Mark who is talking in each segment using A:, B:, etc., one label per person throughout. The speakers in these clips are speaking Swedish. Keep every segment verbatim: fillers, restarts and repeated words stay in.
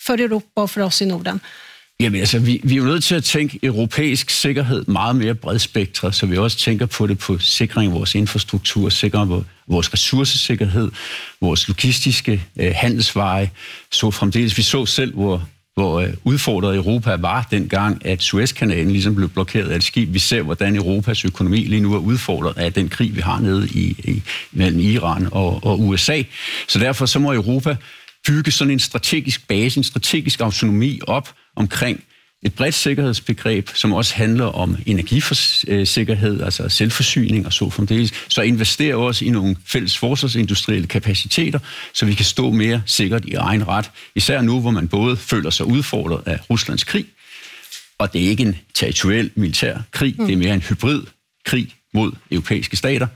A: för Europa och för oss i Norden?
B: Jamen altså, vi, vi er jo nødt til at tænke europæisk sikkerhed meget mere bredspektret, så vi også tænker på det på sikring af vores infrastruktur, sikring af vores ressourcesikkerhed, vores logistiske øh, handelsveje, så fremdeles. Vi så selv, hvor, hvor øh, udfordret Europa var dengang, at Suezkanalen ligesom blev blokeret af et skib. Vi ser, hvordan Europas økonomi lige nu er udfordret af den krig, vi har nede i, i, mellem Iran og, og U S A. Så derfor så må Europa bygge sådan en strategisk base, en strategisk autonomi op omkring et bredt sikkerhedsbegreb, som også handler om energisikkerhed, altså selvforsyning og så fremdeles. Så investerer også i nogle fælles forsvarsindustrielle kapaciteter, så vi kan stå mere sikkert i egen ret. Især nu, hvor man både føler sig udfordret af Ruslands krig, og det er ikke en territoriel militær krig, det er mere en hybrid krig mod europæiske stater,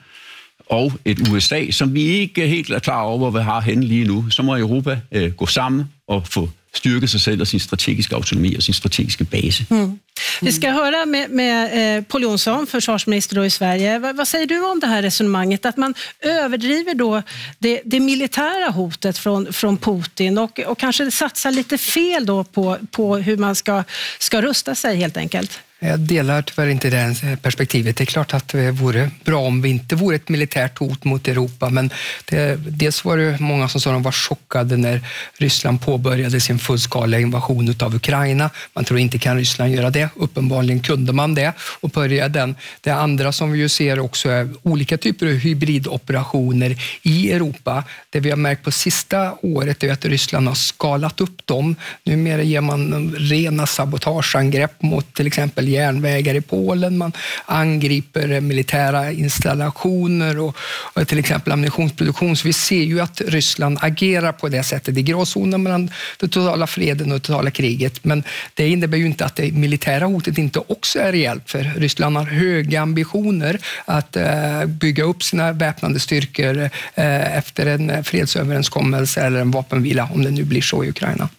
B: og et U S A, som vi ikke helt er klar over, hvad vi har henne lige nu. Så må Europa øh, gå sammen og få styrke sig selv og sin strategiska autonomi och sin strategiska base. Mm.
A: Vi ska höra med, med eh, Pål Jonson, försvarsminister då i Sverige. Va, vad säger du om det här resonemanget? Att man överdriver då det, det militära hotet från, från Putin och, och kanske satsar lite fel då på, på hur man ska, ska rusta sig helt enkelt?
C: Jag delar tyvärr inte det perspektivet. Det är klart att det vore bra om vi inte vore ett militärt hot mot Europa, men det, dels var det många som sa att de var chockade när Ryssland påbörjade sin fullskaliga invasion av Ukraina. Man tror inte kan Ryssland göra det. Uppenbarligen kunde man det och börja den. Det andra som vi ju ser också är olika typer av hybridoperationer i Europa. Det vi har märkt på sista året är att Ryssland har skalat upp dem. Numera ger man rena sabotageangrepp mot till exempel järnvägar i Polen, man angriper militära installationer och, och till exempel ammunitionsproduktion. Så vi ser ju att Ryssland agerar på det sättet i gråzonen mellan det totala freden och det totala kriget. Men det innebär ju inte att det militära hotet inte också är reellt, för Ryssland har höga ambitioner att eh, bygga upp sina väpnade styrkor eh, efter en fredsöverenskommelse eller en vapenvila, om det nu blir så i Ukraina.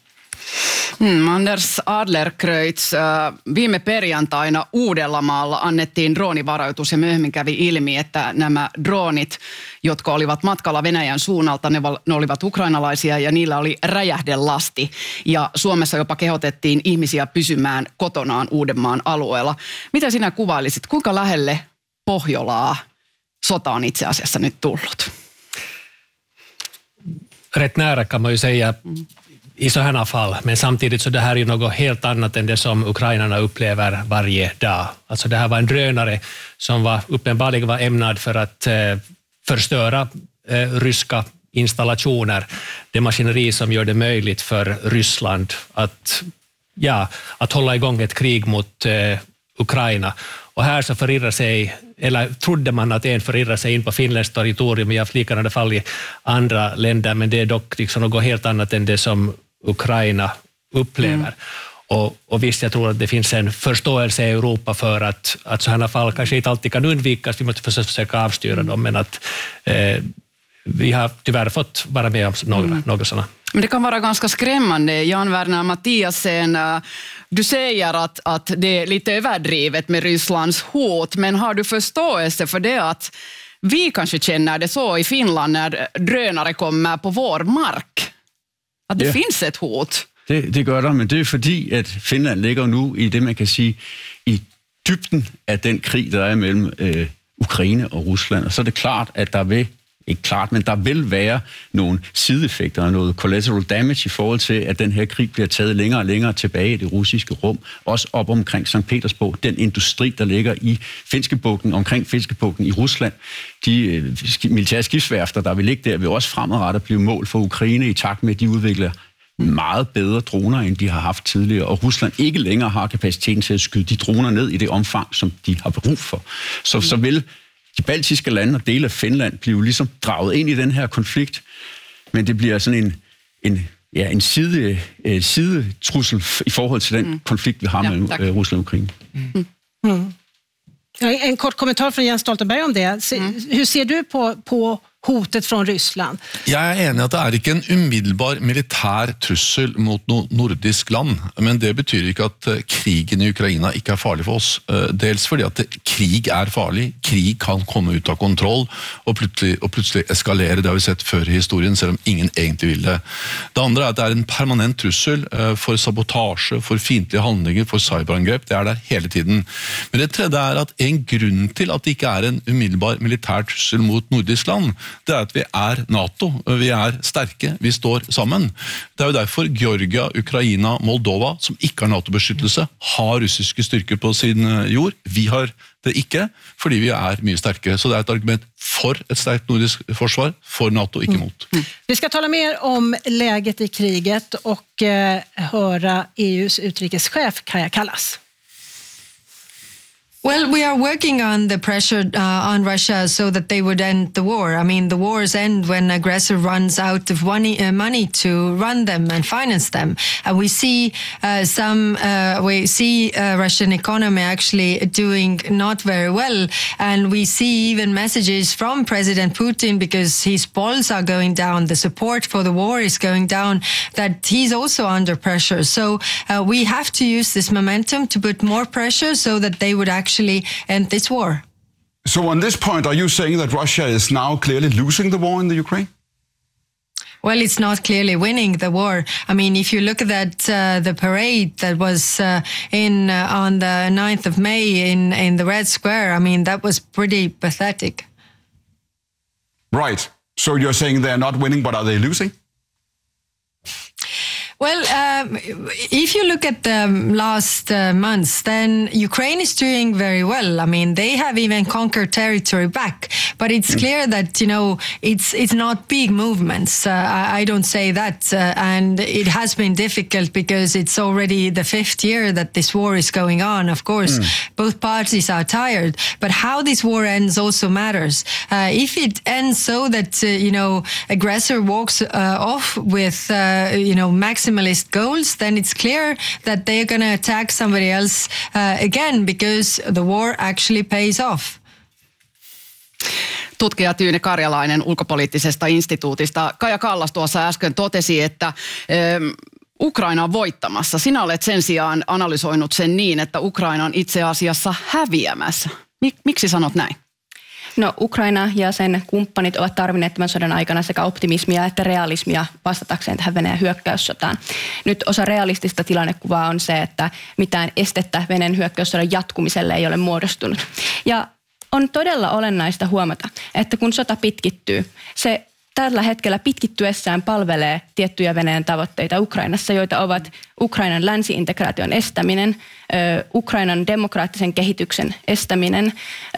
D: Mm, Anders Adlercreutz, äh, viime perjantaina Uudellamaalla annettiin droonivaroitus ja myöhemmin kävi ilmi, että nämä droonit, jotka olivat matkalla Venäjän suunnalta, ne, ne olivat ukrainalaisia ja niillä oli räjähdelasti. Ja Suomessa jopa kehotettiin ihmisiä pysymään kotonaan Uudenmaan alueella. Mitä sinä kuvailisit, kuinka lähelle Pohjolaa sota on itse asiassa nyt tullut?
E: Rätt nära kan man ju säga. Mm. I sådana fall, men samtidigt så det här är ju något helt annat än det som ukrainarna upplever varje dag. Alltså det här var en drönare som var uppenbarligen var ämnad för att eh, förstöra eh, ryska installationer, det maskineri som gör det möjligt för Ryssland att, ja, att hålla igång ett krig mot eh, Ukraina. Och här så förirrar sig, eller trodde man att en förirrar sig in på Finlands territorium, i liknande fall i andra länder, men det är dock liksom något helt annat än det som Ukraina upplever. Mm. Och, och visst, jag tror att det finns en förståelse i Europa för att, att sådana fall kanske inte alltid kan undvikas. Vi måste försöka avstyra mm. dem, men att eh, vi har tyvärr fått vara med om några, mm. några sådana.
D: Men det kan vara ganska skrämmande. Jan Werner Mathiasen, du säger att, att det är lite överdrivet med Rysslands hot, men har du förståelse för det att vi kanske känner det så i Finland när drönare kommer på vår mark? Att det ja. finns ett hot?
B: Det, det gør der, men det er fordi, at Finland ligger nu i det, man kan sige, i dybden af den krig, der er mellem øh, Ukraine og Rusland. Og så er det klart, at der vil, ikke klart, men der vil være nogle sideeffekter og noget collateral damage i forhold til, at den her krig bliver taget længere og længere tilbage i det russiske rum. Også op omkring Sankt Petersborg, den industri, der ligger i Finskebugten, omkring Finskebugten i Rusland. De øh, militære skibsværfter, der vil ligge der, vil også fremadrettet blive mål for Ukraine i takt med, at de udvikler meget bedre droner, end de har haft tidligere, og Rusland ikke længere har kapaciteten til at skyde de droner ned i det omfang, som de har brug for. Så, så vil de baltiske lande og dele af Finland blive ligesom draget ind i den her konflikt, men det bliver sådan en, en, ja, en side, eh, sidetrussel i forhold til den mm. konflikt, vi har ja, mellem eh, Rusland og Ukraine. Mm.
A: Mm. En kort kommentar från Jens Stoltenberg om det. Se, mm. Hur ser du på, på hotet från Ryssland.
F: Jeg er enig at det er ikke en umiddelbar militær trussel mot noe nordisk land, men det betyr ikke at krigen i Ukraina ikke er farlig for oss. Dels fordi at krig er farlig, krig kan komme ut av kontroll og plutselig, og plutselig eskalere, det har vi sett før i historien, selv om ingen egentlig vil det. Det andre er at det er en permanent trussel for sabotasje, for fiendtlige handlinger, for cyberangrep, det er der hele tiden. Men det tredje er at en grunn til at det ikke er en umiddelbar militær trussel mot nordisk land, det er at vi er NATO, vi er sterke, vi står sammen. Det er jo derfor Georgia, Ukraina, Moldova, som ikke har NATO-beskyttelse, har russiske styrker på sin jord. Vi har det ikke, fordi vi er mye sterkere. Så det er et argument for et sterkt nordisk forsvar, for NATO, ikke mot.
A: Mm. Vi ska tala mer om läget i kriget och eh, höra E U:s utrikeschef Kaja Kallas.
G: Well, we are working on the pressure uh, on Russia so that they would end the war. I mean, the wars end when aggressor runs out of money, uh, money to run them and finance them. And we see uh, some, uh, we see uh, Russian economy actually doing not very well. And we see even messages from President Putin, because his polls are going down, the support for the war is going down, that he's also under pressure. So uh, we have to use this momentum to put more pressure so that they would actually actually end this war.
H: So on this point, are you saying that Russia is now clearly losing the war in the Ukraine?
G: Well, it's not clearly winning the war. I mean, if you look at that, uh, the parade that was uh, in uh, on the ninth of May in, in the Red Square, I mean, that was pretty pathetic.
H: Right. So you're saying they're not winning, but are they losing?
G: Well, um, if you look at the last uh, months, then Ukraine is doing very well. I mean, they have even conquered territory back. But it's clear that, you know, it's it's not big movements. Uh, I, I don't say that. Uh, and it has been difficult because it's already the fifth year that this war is going on. Of course, mm. both parties are tired. But how this war ends also matters. Uh, if it ends so that, uh, you know, aggressor walks uh, off with, uh, you know, maximum maximalist goals, then it's clear that they're going to attack somebody else uh, again, because the war actually pays off.
D: Tutkija Tyyne Karjalainen ulkopoliittisesta instituutista. Kaja Kallas tuossa äsken totesi, että ähm, Ukraina on voittamassa. Sinä olet sen sijaan analysoinut sen niin, että Ukraina on itse asiassa häviämässä. Mik, miksi sanot näin?
I: No, Ukraina ja sen kumppanit ovat tarvinneet tämän sodan aikana sekä optimismia että realismia vastatakseen tähän Venäjän hyökkäyssotaan. Nyt osa realistista tilannekuvaa on se, että mitään estettä Venäjän hyökkäyssodan jatkumiselle ei ole muodostunut. Ja on todella olennaista huomata, että kun sota pitkittyy, se tällä hetkellä pitkittyessään palvelee tiettyjä Venäjän tavoitteita Ukrainassa, joita ovat Ukrainan länsi-integraation estäminen, Ukrainan demokraattisen kehityksen estäminen.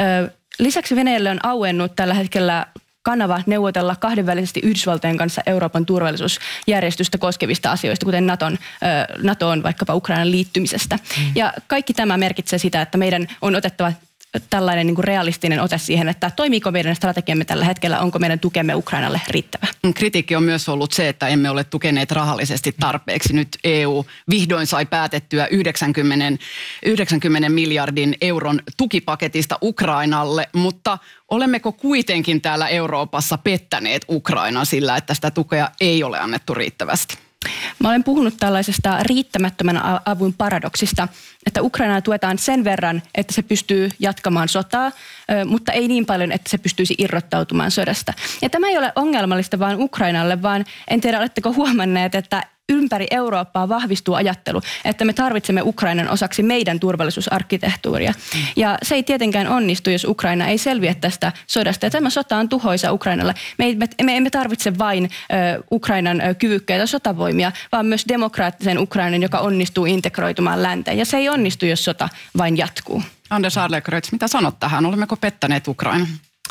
I: Lisäksi Venäjälle on auennut tällä hetkellä kanava neuvotella kahdenvälisesti Yhdysvaltojen kanssa Euroopan turvallisuusjärjestystä koskevista asioista, kuten Naton, NATOon vaikkapa Ukrainan liittymisestä. Mm. Ja kaikki tämä merkitsee sitä, että meidän on otettava tällainen niin kuin realistinen ote siihen, että toimiiko meidän strategiamme tällä hetkellä, onko meidän tukemme Ukrainalle riittävä.
D: Kritiikki on myös ollut se, että emme ole tukeneet rahallisesti tarpeeksi. Nyt E U vihdoin sai päätettyä yhdeksänkymmentä, yhdeksänkymmentä miljardin euron tukipaketista Ukrainalle, mutta olemmeko kuitenkin täällä Euroopassa pettäneet Ukrainaa sillä, että sitä tukea ei ole annettu riittävästi?
I: Mä olen puhunut tällaisesta riittämättömän avun paradoksista, että Ukrainaa tuetaan sen verran, että se pystyy jatkamaan sotaa, mutta ei niin paljon, että se pystyisi irrottautumaan sodasta. Ja tämä ei ole ongelmallista vaan Ukrainalle, vaan en tiedä, oletteko huomanneet, että ympäri Eurooppaa vahvistuu ajattelu, että me tarvitsemme Ukrainan osaksi meidän turvallisuusarkkitehtuuria. Ja se ei tietenkään onnistu, jos Ukraina ei selviä tästä sodasta. Ja tämä sota on tuhoisa Ukrainalle. Me, me, me emme tarvitse vain ö, Ukrainan ö, kyvykkäitä sotavoimia, vaan myös demokraattisen Ukrainan, joka onnistuu integroitumaan länteen. Ja se ei onnistu, jos sota vain jatkuu.
D: Anders Adlercreutz, mitä sanot tähän? Olemmeko pettäneet Ukraina?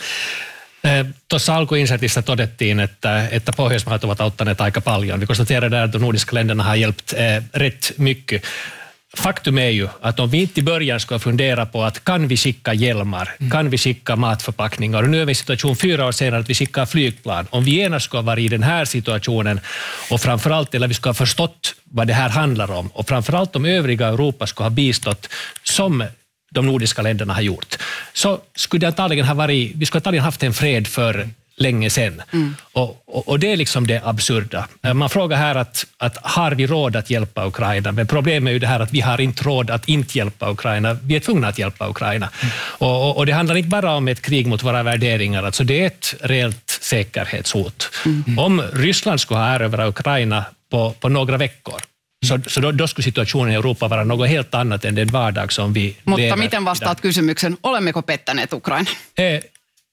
E: Tuossa alkuinsertissa todettiin, että, että Pohjoismaat ovat auttaneet aika paljon. Vi konstaterade att de nordiska länderna har hjälpt eh, rätt mycket. Faktum är ju att om vi inte i början ska fundera på att kan vi skicka hjälmar, mm. kan vi skicka matförpackningar, och nu är vi i situation fyra år senare att vi skickar flygplan. Om vi ena ska vara i den här situationen och framförallt, eller vi ska ha förstått vad det här handlar om, och framförallt om övriga Europa ska ha bistått som de nordiska länderna har gjort, så skulle det antagligen ha varit, vi skulle antagligen haft en fred för länge sedan. Mm. Och, och, och det är liksom det absurda. Man frågar här att, att har vi råd att hjälpa Ukraina? Men problemet är ju det här att vi har inte råd att inte hjälpa Ukraina. Vi är tvungna att hjälpa Ukraina. Mm. Och, och, och det handlar inte bara om ett krig mot våra värderingar. Alltså det är ett reellt säkerhetshot. Mm. Om Ryssland skulle ha erövrat Ukraina på, på några veckor, Så, så då, då skulle situationen i Europa vara något helt annat än den vardag som vi
D: Mutta
E: lever.
D: miten vastaat kysymyksen, olemmeko pettäneet Ukraina?
E: Eh,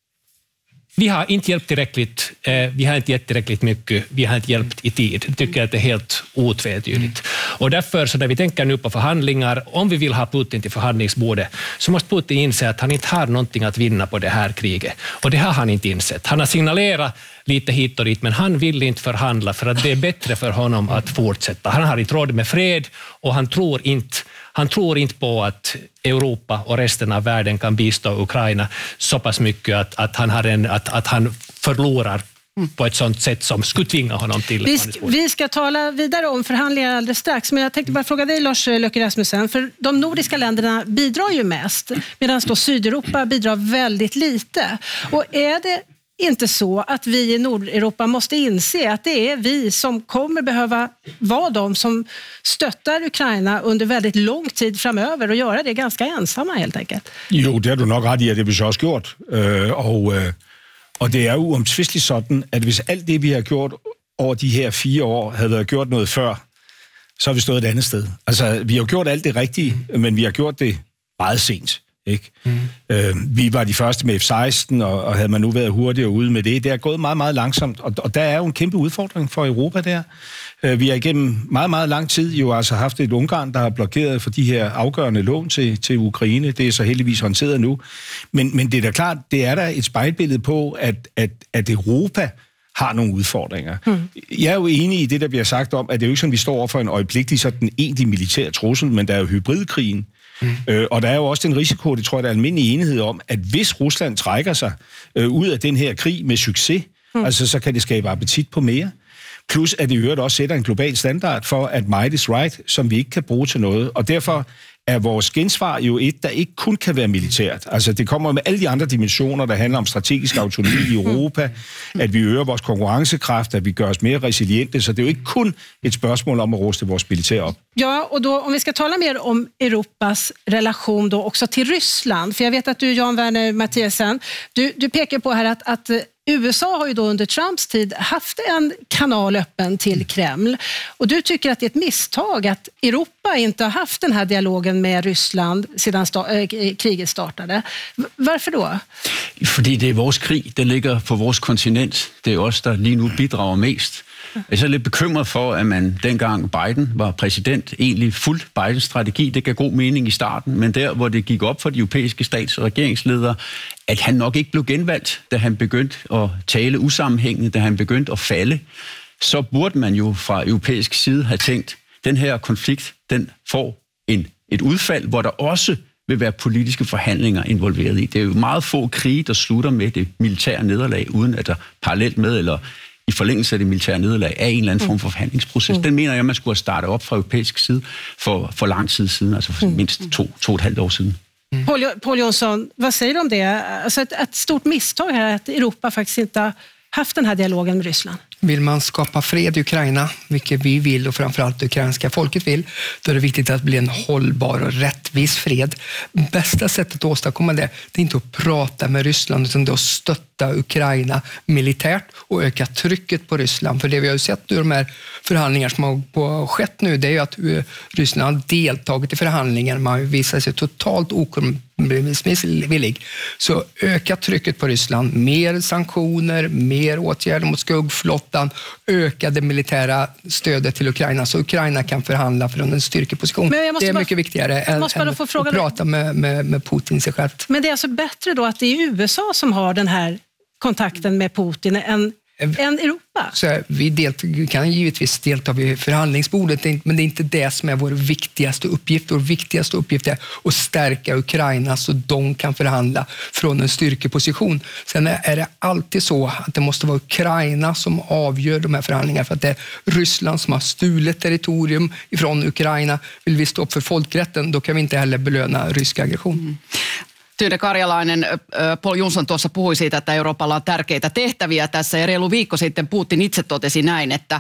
E: vi har inte hjälpt tillräckligt, eh, vi har inte gett tillräckligt mycket, vi har inte hjälpt i tid. Jag tycker att det är helt otvetydigt. Mm. Och därför, så när vi tänker nu på förhandlingar, om vi vill ha Putin till förhandlingsbordet, så måste Putin inse att han inte har någonting att vinna på det här kriget. Och det har han inte insett. Han har signalerat lite hit och dit, men han vill inte förhandla för att det är bättre för honom att fortsätta. Han har inte råd med fred och han tror inte, han tror inte på att Europa och resten av världen kan bistå Ukraina så pass mycket att, att, han, har en, att, att han förlorar på ett sånt sätt som skulle tvinga honom till.
A: Vi, vi ska tala vidare om förhandlingar alldeles strax, men jag tänkte bara fråga dig, Lars Løkke Rasmussen, för de nordiska länderna bidrar ju mest, medan då Sydeuropa bidrar väldigt lite. Och är det inte så att vi i Nordeuropa måste inse att det är vi som kommer behöva vara de som stöttar Ukraina under väldigt lång tid framöver och göra det ganska ensamma helt enkelt?
J: Jo, det har du nok ret i, at det har vi så også gjort. Øh, og, øh, og det er jo uomtvisteligt sådan, at hvis alt det, vi har gjort over de her fire år, havde været gjort noget før, så har vi stået et andet sted. Altså, vi har gjort alt det rigtige, men vi har gjort det meget sent. Ikke? Mm. Øh, vi var de første med F seksten, og, og havde man nu været hurtigere ude med det. Det er gået meget, meget langsomt, og, og der er jo en kæmpe udfordring for Europa der. Øh, vi har igennem meget, meget lang tid jo altså haft et Ungarn, der har blokeret for de her afgørende lån til, til Ukraine. Det er så heldigvis håndteret nu. Men, men det er da klart, det er der et spejlbillede på, at, at, at Europa har nogle udfordringer. Mm. Jeg er jo enig i det, der bliver sagt om, at det er jo ikke sådan, vi står over for en øjeblikkelig sådan egentlig militær trussel, men der er jo hybridkrigen. Mm. Øh, og der er jo også den risiko, det tror jeg, der er almindelig enighed om, at hvis Rusland trækker sig øh, ud af den her krig med succes, mm. altså så kan det skabe appetit på mere. Plus at det i øvrigt også sætter en global standard for, at might is right, som vi ikke kan bruge til noget. Og derfor er vores gensvar jo et, der ikke kun kan være militært. Altså det kommer med alle de andre dimensioner, der handler om strategisk autonomi i Europa, at vi øger vores konkurrencekraft, at vi gør os mere resiliente, så det er jo ikke kun et spørgsmål om at ruste vores militær op.
A: Ja, och då, om vi ska tala mer om Europas relation då också till Ryssland, för jag vet att du, Jan Werner Mathiesen, du, du pekar på här att, att U S A har ju då under Trumps tid haft en kanal öppen till Kreml, och du tycker att det är ett misstag att Europa inte har haft den här dialogen med Ryssland sedan sta- äh, kriget startade. Varför då?
B: Fordi det er vores krig, den ligger på vores kontinent. Det er os, der lige nu bidrager mest. Jeg er så lidt bekymret for, at man dengang Biden var præsident, egentlig fuldt Bidens strategi. Det gav god mening i starten, men der, hvor det gik op for de europæiske stats- og regeringsledere, at han nok ikke blev genvalgt, da han begyndte at tale usammenhængende, da han begyndte at falde, så burde man jo fra europæisk side have tænkt, den her konflikt, den får en, et udfald, hvor der også vil være politiske forhandlinger involveret i. Det er jo meget få krige, der slutter med det militære nederlag, uden at der parallelt med, eller i forlængelse af det militære nederlag, er en eller anden form for forhandlingsproces. Mm. Den mener jeg, man skulle have startet op fra europæisk side for, for lang tid siden, altså for mindst to, to og et halvt år siden.
A: Mm. Paul, Paul Jonsson, vad säger du om det? Alltså ett, ett stort misstag här att Europa faktiskt inte har haft den här dialogen med Ryssland.
C: Vill man skapa fred i Ukraina, vilket vi vill och framförallt det ukrainska folket vill, då är det viktigt att det blir en hållbar och rättvis fred. Bästa sättet att åstadkomma det, det är inte att prata med Ryssland, utan det är att stötta Ukraina militärt och öka trycket på Ryssland. För det vi har ju sett i de här förhandlingar som har skett nu, det är ju att Ryssland har deltagit i förhandlingar. Man har visat sig totalt okompromissvillig. Så öka trycket på Ryssland, mer sanktioner, mer åtgärder mot skuggflottan, öka det militära stödet till Ukraina så Ukraina kan förhandla från en styrkeposition. Det är bara, mycket viktigare än, än att prata med, med, med Putin sig själv.
A: Men det är alltså bättre då att det är U S A som har den här kontakten med Putin än än Europa?
C: Så vi, deltog, vi kan givetvis delta vid förhandlingsbordet, men det är inte det som är vår viktigaste uppgift. Vår viktigaste uppgift är att stärka Ukraina så de kan förhandla från en styrkeposition. Sen är det alltid så att det måste vara Ukraina som avgör de här förhandlingarna, för att det är Ryssland som har stulet territorium ifrån Ukraina. Vill vi stå upp för folkrätten, då kan vi inte heller belöna rysk aggression. Mm.
D: Tyyne Karjalainen, Paul Jonsson tuossa puhui siitä, että Euroopalla on tärkeitä tehtäviä tässä. Ja reilu viikko sitten Putin itse totesi näin, että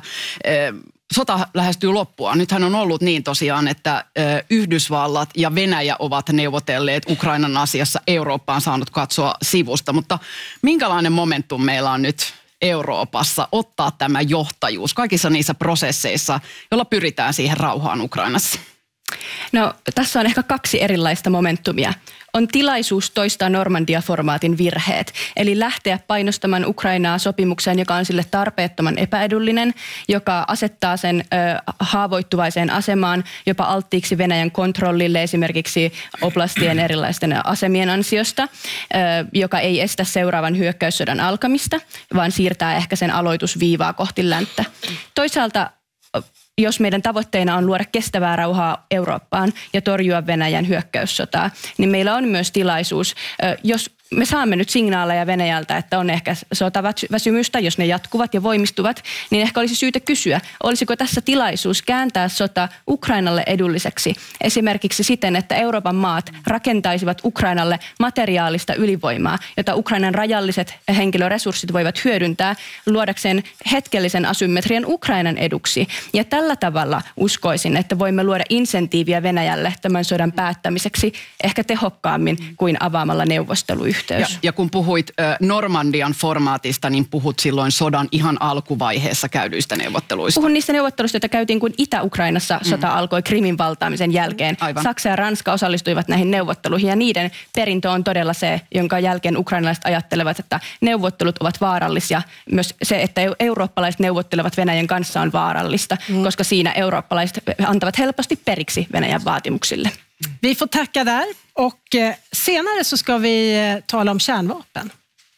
D: sota lähestyy loppua. Nythän on ollut niin tosiaan, että Yhdysvallat ja Venäjä ovat neuvotelleet Ukrainan asiassa. Eurooppa on saanut katsoa sivusta. Mutta minkälainen momentum meillä on nyt Euroopassa ottaa tämä johtajuus kaikissa niissä prosesseissa, joilla pyritään siihen rauhaan Ukrainassa?
I: No, tässä on ehkä kaksi erilaista momentumia. On tilaisuus toistaa Normandia-formaatin virheet, eli lähteä painostamaan Ukrainaa sopimukseen, joka on sille tarpeettoman epäedullinen, joka asettaa sen ö, haavoittuvaiseen asemaan, jopa alttiiksi Venäjän kontrollille esimerkiksi oblastien erilaisten asemien ansiosta, ö, joka ei estä seuraavan hyökkäyssodan alkamista, vaan siirtää ehkä sen aloitusviivaa kohti länttä. Toisaalta jos meidän tavoitteena on luoda kestävää rauhaa Eurooppaan ja torjua Venäjän hyökkäyssotaa, niin meillä on myös tilaisuus, jos me saamme nyt signaaleja Venäjältä, että on ehkä sotaväsymystä, jos ne jatkuvat ja voimistuvat, niin ehkä olisi syytä kysyä, olisiko tässä tilaisuus kääntää sota Ukrainalle edulliseksi. Esimerkiksi siten, että Euroopan maat rakentaisivat Ukrainalle materiaalista ylivoimaa, jota Ukrainan rajalliset henkilöresurssit voivat hyödyntää luodakseen hetkellisen asymmetrian Ukrainan eduksi. Ja tällä tavalla uskoisin, että voimme luoda insentiiviä Venäjälle tämän sodan päättämiseksi ehkä tehokkaammin kuin avaamalla neuvosteluyhteys.
D: Ja, ja kun puhuit ö, Normandian formaatista, niin puhut silloin sodan ihan alkuvaiheessa käydyistä neuvotteluista.
I: Puhun niistä neuvotteluista, joita käytiin, kun Itä-Ukrainassa mm. sota alkoi Krimin valtaamisen jälkeen. Aivan. Saksa ja Ranska osallistuivat näihin neuvotteluihin ja niiden perintö on todella se, jonka jälkeen ukrainalaiset ajattelevat, että neuvottelut ovat vaarallisia. Myös se, että eurooppalaiset neuvottelevat Venäjän kanssa on vaarallista, mm. koska siinä eurooppalaiset antavat helposti periksi Venäjän vaatimuksille.
A: Vi får tacka där och senare så ska vi tala om kärnvapen.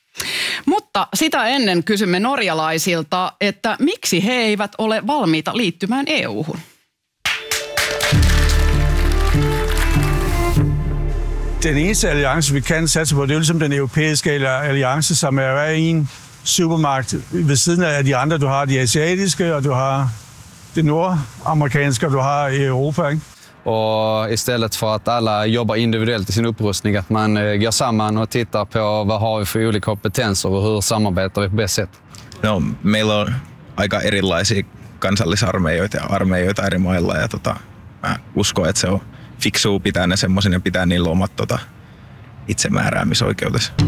D: Mutta sitä ennen kysymme norjalaisilta, että miksi he eivät ole valmiita liittymään E U-hun?
K: Den eneste alliance, vi kan satse på, det er ligesom den europæiske alliance, som er en supermagt ved siden af de andre. Du har de asiatiske, og du har det nordamerikanske, og du har Europa, ikke?
L: Och istället för att alla jobbar individuellt i sin upprustning, att man går samman och tittar på vad har vi för olika kompetenser och hur samarbetar vi på bäst sätt.
M: No, meillä on aika erilaisia kansallisarmeijoita ja armeijoita eri mailla ja tota, mä uskon, että se on fiksua pitää ne semmoisen ja pitää niillä omat tota, itsemääräämisoikeudessa.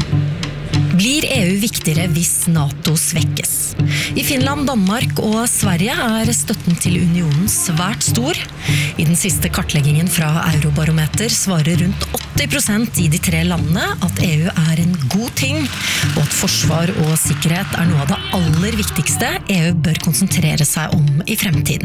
N: Blir E U viktigere hvis NATO svekkes? I Finland, Danmark og Sverige er støtten til unionen svært stor. I den siste kartleggingen fra Eurobarometer svarer rundt åtti prosent i de tre landene at E U er en god ting, og at forsvar og sikkerhet er noe av det aller viktigste E U bør konsentrere seg om i fremtiden.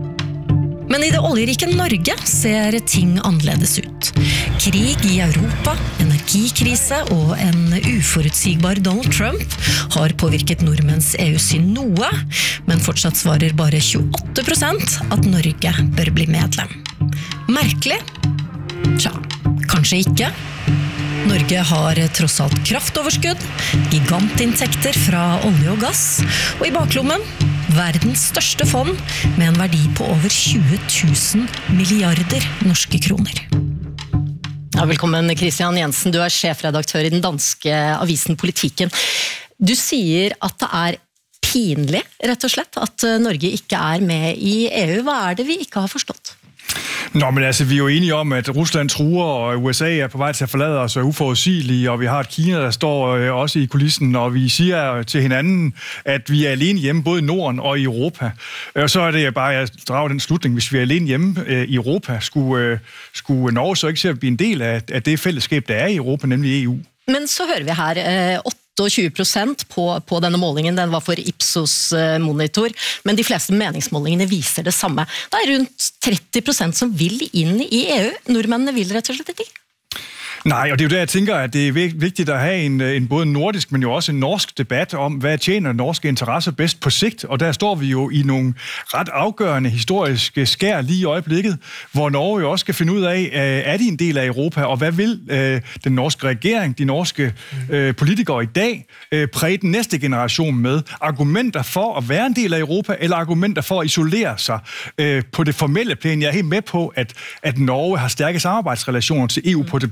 N: Men i det oljerike Norge ser ting annerledes ut. Krig i Europa, energikrise og en uforutsigbar Donald Trump har påvirket nordmenns E U-syn noe, men fortsatt svarer bare tjueåtte prosent at Norge bør bli medlem. Merkelig? Tja, kanskje ikke. Norge har tross alt kraftoverskudd, gigantinntekter fra olje og gass, og i baklommen verdens største fond med en verdi på over tjue tusen milliarder norske kroner.
O: Ja, velkommen Christian Jensen, du er sjefredaktør i den danske avisen Politikken. Du sier at det er pinlig, rett og slett, at Norge ikke er med i E U. Hva er det vi ikke har forstått?
J: Nå, men altså, vi er jo enige om, at Rusland truer, og U S A er på vej til at forlade os og er uforudsigelige, og vi har et Kina, der står øh, også i kulissen, og vi siger til hinanden, at vi er alene hjemme, både i Norden og i Europa. Og så er det bare, at jeg drager den slutning, hvis vi er alene hjemme øh, i Europa, skulle, øh, skulle Norge så ikke se at blive en del af, af det fællesskab, der er i Europa, nemlig E U.
O: Men så hører vi her øh, otteogtyve prosent på, på denne målingen, den var for Ipsos monitor, men de fleste meningsmålingene viser det samme. Det er rundt tretti prosent som vil inn i E U. Nordmennene vil rett og slett ikke.
J: Nej, og det er jo der, jeg tænker, at det er vigtigt at have en, en både nordisk, men jo også en norsk debat om, hvad tjener norske interesser bedst på sigt. Og der står vi jo i nogle ret afgørende historiske skær lige i øjeblikket, hvor Norge jo også skal finde ud af, er de en del af Europa, og hvad vil øh, den norske regering, de norske øh, politikere i dag, øh, præge den næste generation med? Argumenter for at være en del af Europa, eller argumenter for at isolere sig øh, på det formelle plan? Jeg er helt med på, at, at Norge har stærke samarbejdsrelationer til E U på det, på det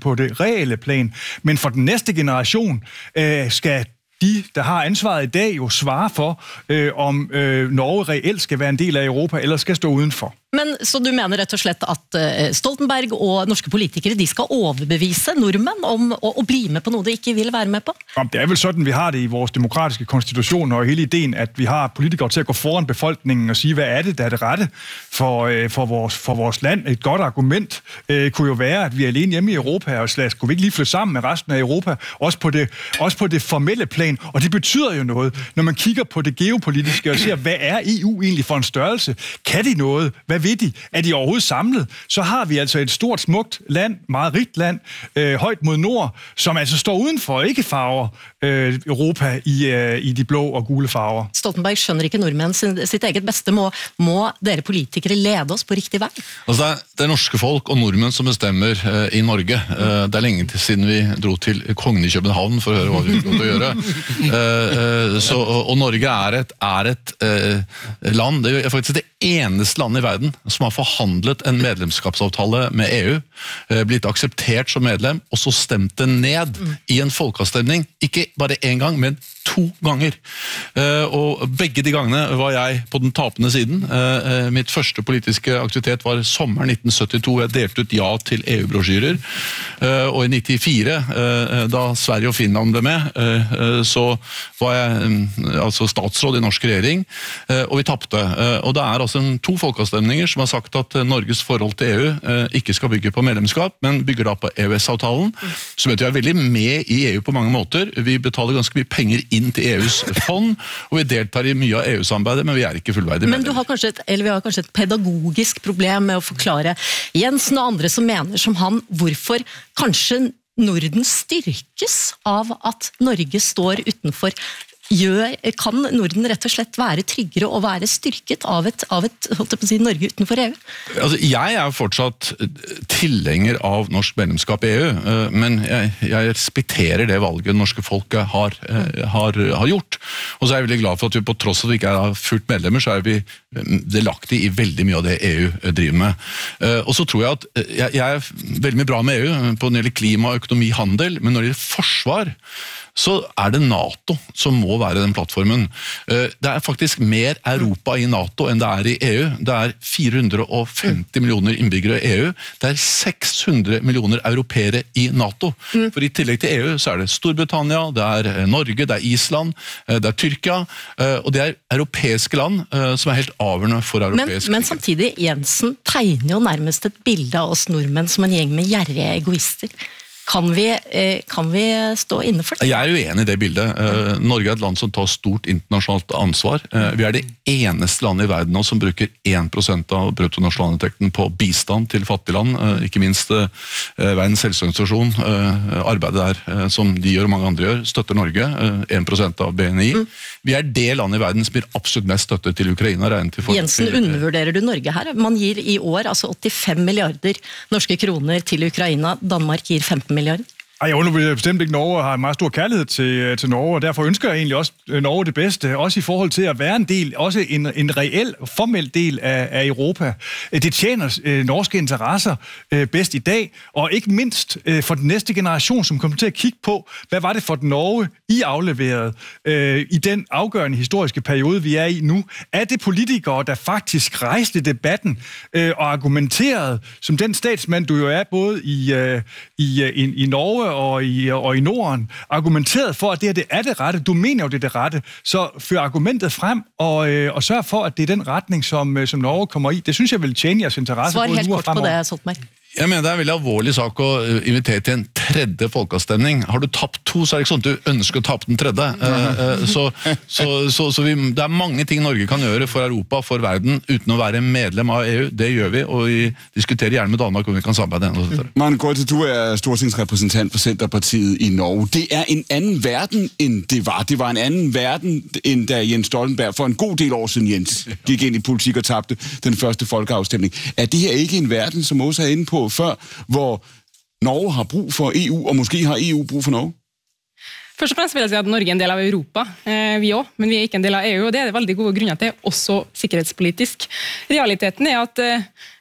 J: reelle plan. Men for den næste generation øh, skal de, der har ansvaret i dag, jo svare for, øh, om øh, Norge reelt skal være en del af Europa, eller skal stå udenfor.
O: Men så du mener rett og slett at Stoltenberg og norske politikere de skal overbevise nordmenn om å, å bli med på noe de ikke vil være med på?
J: Det er vel sådan, vi har det i vores demokratiske konstitution, og hele ideen, at vi har politikere til at gå foran befolkningen og sige, hvad er det, der er det rette for, for, vores, for vores land. Et godt argument øh, kunne jo være, at vi er alene hjemme i Europa, og slag, skulle vi ikke lige flytte sammen med resten af Europa, også på, det, også på det formelle plan. Og det betyder jo noget, når man kigger på det geopolitiske og ser, hvad er E U egentlig for en størrelse? Kan de noget? Hvad ved de? Er de overhovedet samlet? Så har vi altså et stort, smukt land, meget rigt land, øh, højt mod nord, som altså står udenfor, ikke farver øh, Europa i, øh, i de blå og gule farver.
O: Stoltenberg skjønner ikke nordmenn sitt eget beste. Må, må dere politikere lede oss på riktig vei?
F: Altså det, er, det er norske folk og nordmenn som bestemmer uh, i Norge. Uh, det er lenge til siden vi dro til kongen i København for å høre hva vi fikk lov til å gjøre. Uh, uh, så, og Norge er et, er et uh, land, det er faktisk det eneste landet i verden som har forhandlet en medlemskapsavtale med E U, uh, blitt akseptert som medlem, og så stemt det ned mm. i en folkeavstemning, ikke bare en gang, men to ganger. Uh, og begge de gangene var jeg på den tapende siden. Uh, mitt første politiske aktivitet var sommeren nitten syttito. Jeg delte ut ja til E U-brosjyrer. Uh, og i nittifire, uh, da Sverige og Finland ble med, uh, så var jeg um, altså statsråd i norsk regjering, uh, og vi tappte. Uh, og det er altså to folkeavstemninger som har sagt at uh, Norges forhold til E U uh, ikke skal bygge på medlemskap, men bygger da på E U S-avtalen, som heter jeg er veldig med i E U på mange måter. Vi betaler ganske mye penger inn til E U's fond, og vi deltar i mye av E U-samarbeidet, men vi er ikke fullverdige
O: medlemmer. Men du har kanskje et, eller vi har kanskje et pedagogisk problem med å forklare Jensen og andre som mener som han, hvorfor kanskje Norden styrkes av at Norge står utenfor. Gjør, kan Norden rett og slett være tryggere og være styrket av et, av et holdt jeg på å si, Norge utenfor E U?
F: Altså, jeg er fortsatt tilhenger av norsk medlemskap i E U, men jeg, jeg respekterer det valget norske folk har, har, har gjort. Og så er jeg veldig glad for at vi på tross av at vi ikke er fullt medlemmer, så er vi delaktige i veldig mye av det E U driver med. Og så tror jeg at jeg, jeg er veldig mye bra med E U på når det gjelder klima, økonomi, handel, men når det gjelder forsvar, så er det NATO som må være den plattformen. Det er faktisk mer Europa i NATO enn det er i E U. Det er fire hundre og femti millioner innbyggere i E U. Det er seks hundre millioner europeere i NATO. For i tillegg til E U så er det Storbritannia, det er Norge, det er Island, det er Tyrkia, og det er europeiske land som er helt avgjørende for europeisk.
O: Men, men samtidig, Jensen tegner jo nærmest et bilde av oss nordmenn som en gjeng med gjerrige egoister. Kan vi, kan vi stå inne for det?
F: Jeg er uenig i det bildet. Norge er et land som tar stort internasjonalt ansvar. Vi er det eneste landet i verden nå som bruker én prosent av bruttonasjonalinntekten på bistand til fattige land. Ikke minst Verdens helseorganisasjon, arbeidet der som de gjør og mange andre gjør, støtter Norge, én prosent av B N I. Mm. Vi er det landet i verden som gir absolutt mest støtte til Ukraina. Til
O: Jensen, undervurderer du Norge her? Man gir i år altså åttifem milliarder norske kroner til Ukraina. Danmark gir femten milliarder.
J: Ej, jeg undervurderer bestemt ikke Norge, og har en meget stor kærlighed til, til Norge, og derfor ønsker jeg egentlig også Norge det bedste, også i forhold til at være en del, også en, en reel, formel del af, af Europa. Det tjener øh, norske interesser øh, bedst i dag, og ikke mindst øh, for den næste generation, som kommer til at kigge på, hvad var det for den Norge, I afleverede øh, i den afgørende historiske periode, vi er i nu. Er det politikere, der faktisk rejste debatten øh, og argumenterede, som den statsmand, du jo er både i, øh, i, i, i Norge og i, og i Norden, argumenteret for, at det her det er det rette. Du mener jo, det er det rette. Så før argumentet frem, og, øh, og sørg for, at det er den retning, som, som Norge kommer i. Det synes jeg vil tjene jeres interesse.
O: Svar helt kort på det, Stoltenberg.
F: Jeg mener det er en veldig alvorlig sak å invitere til en tredje folkeavstemning. Har du tapt to, så er det ikke sånn at du ønsker å tape den tredje. Så, så, så, så vi, det er mange ting Norge kan gjøre for Europa, for verden, uten å være medlem av E U. Det gjør vi, og vi diskuterer gjerne med Danmark om vi kan samarbeide.
H: Maren Grøthe, du er stortingsrepræsentant for Centerpartiet i Norge. Det er en anden verden, end det var. Det var en anden verden, end da Jens Stoltenberg for en god del år siden Jens gik ind i politik og tabte den første folkeafstemning. Er det her ikke en verden, som også er inde på før, hvor Norge har brug for E U, og måske har E U brug for Norge?
P: Først og fremst vil jeg si at Norge er en del av Europa, eh, vi også, men vi er ikke en del av E U, og det er det veldig gode grunner til, også sikkerhetspolitisk. Realiteten er at eh,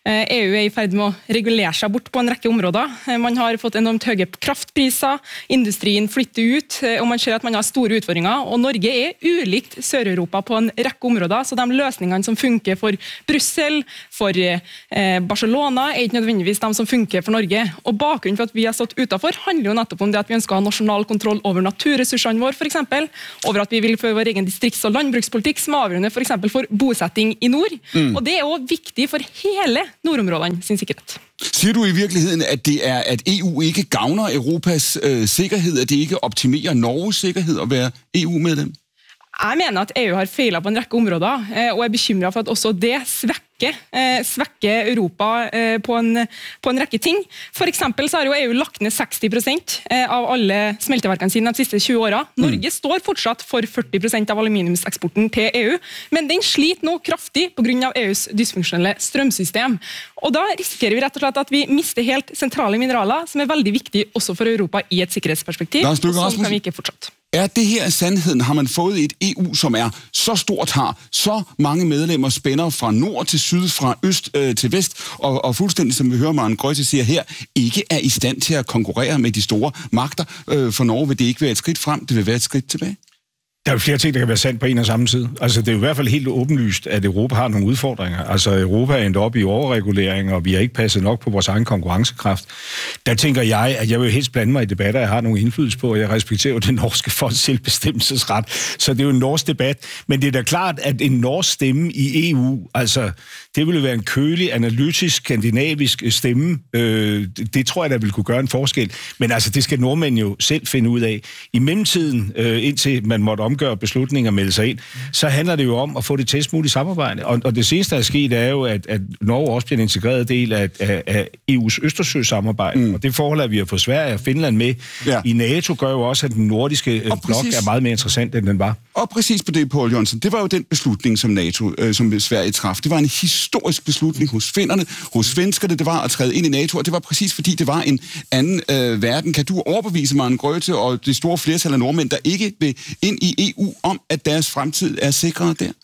P: E U er i ferd med å regulere seg bort på en rekke områder. Man har fått enormt høye kraftpriser, industrien flytter ut, og man ser at man har store utfordringer. Og Norge er ulikt Sør-Europa på en rekke områder, så de løsningene som funker for Brussel, for Barcelona, er ikke nødvendigvis de som funker for Norge. Og bakgrunnen for at vi har stått utenfor handler jo nettopp om det at vi ønsker å ha nasjonal kontroll over naturressursene våre, for eksempel, over at vi vil føre vår egen distrikts- og landbrukspolitikk, som er avgjørende for eksempel for bosetting i nord. Mm. Og det er også viktig for hele nordområdene sin sikkerhet.
H: Siger du i virkeligheden, at det er, at E U ikke gavner Europas øh, sikkerhed, at det ikke optimerer Norges sikkerhed at være E U-medlem?
P: Jeg mener at E U har feilet på en rekke områder, og er bekymret for at også det svekker, svekker Europa på en, på en rekke ting. For eksempel så har jo E U lagt ned seksti prosent av alle smelteverkene sine de siste tjue årene. Norge mm. står fortsatt for førti prosent av aluminiumseksporten til E U, men den sliter nå kraftig på grunn av E U's dysfunksjonelle strømsystem. Og da risikerer vi rett og slett at vi mister helt sentrale mineraler, som er veldig viktig også for Europa i et sikkerhetsperspektiv. Og sånn kan vi ikke fortsette.
H: Er det her sandheden? Har man fået et E U, som er så stort, har så mange medlemmer, spænder fra nord til syd, fra øst øh, til vest, og, og fuldstændig, som vi hører Maren Grøthe siger her, ikke er i stand til at konkurrere med de store magter. Øh, for Norge vil det ikke være et skridt frem, det vil være et skridt tilbage.
J: Der er jo flere ting, der kan være sandt på en og samme tid. Altså, det er jo i hvert fald helt åbenlyst, at Europa har nogle udfordringer. Altså, Europa er endt op i overregulering, og vi har ikke passet nok på vores egen konkurrencekraft. Der tænker jeg, at jeg vil helst blande mig i debatter, jeg har nogen indflydelse på, og jeg respekterer jo det norske folks selvbestemmelsesret. Så det er jo en norsk debat. Men det er da klart, at en norsk stemme i E U, altså, det ville være en kølig, analytisk, skandinavisk stemme. Øh, det tror jeg, der vil kunne gøre en forskel. Men altså, det skal nordmænd jo selv finde ud af. I mellemtiden, øh, indtil man måtte omgøre beslutninger og melde sig ind, så handler det jo om at få det tættest muligt samarbejde. Og, og det seneste, der er sket, er jo, at, at Norge også bliver en integreret del af, af, af E U's Østersø-samarbejde. Mm. Og det forhold, at vi har fået Sverige og Finland med ja. i NATO, gør jo også, at den nordiske blok er meget mere interessant, end den var.
H: Og præcis på det, Poul Jørgensen, det var jo den beslutning, som NATO, øh, som Sverige traf. Det var en historisk beslutning hos finnerne, hos svenskerne, det var at træde ind i NATO, og det var præcis fordi, det var en anden øh, verden. Kan du overbevise Maren Grøthe og det store flertal af nordmænd, der ikke vil ind i E U, om at deres fremtid er sikrere der?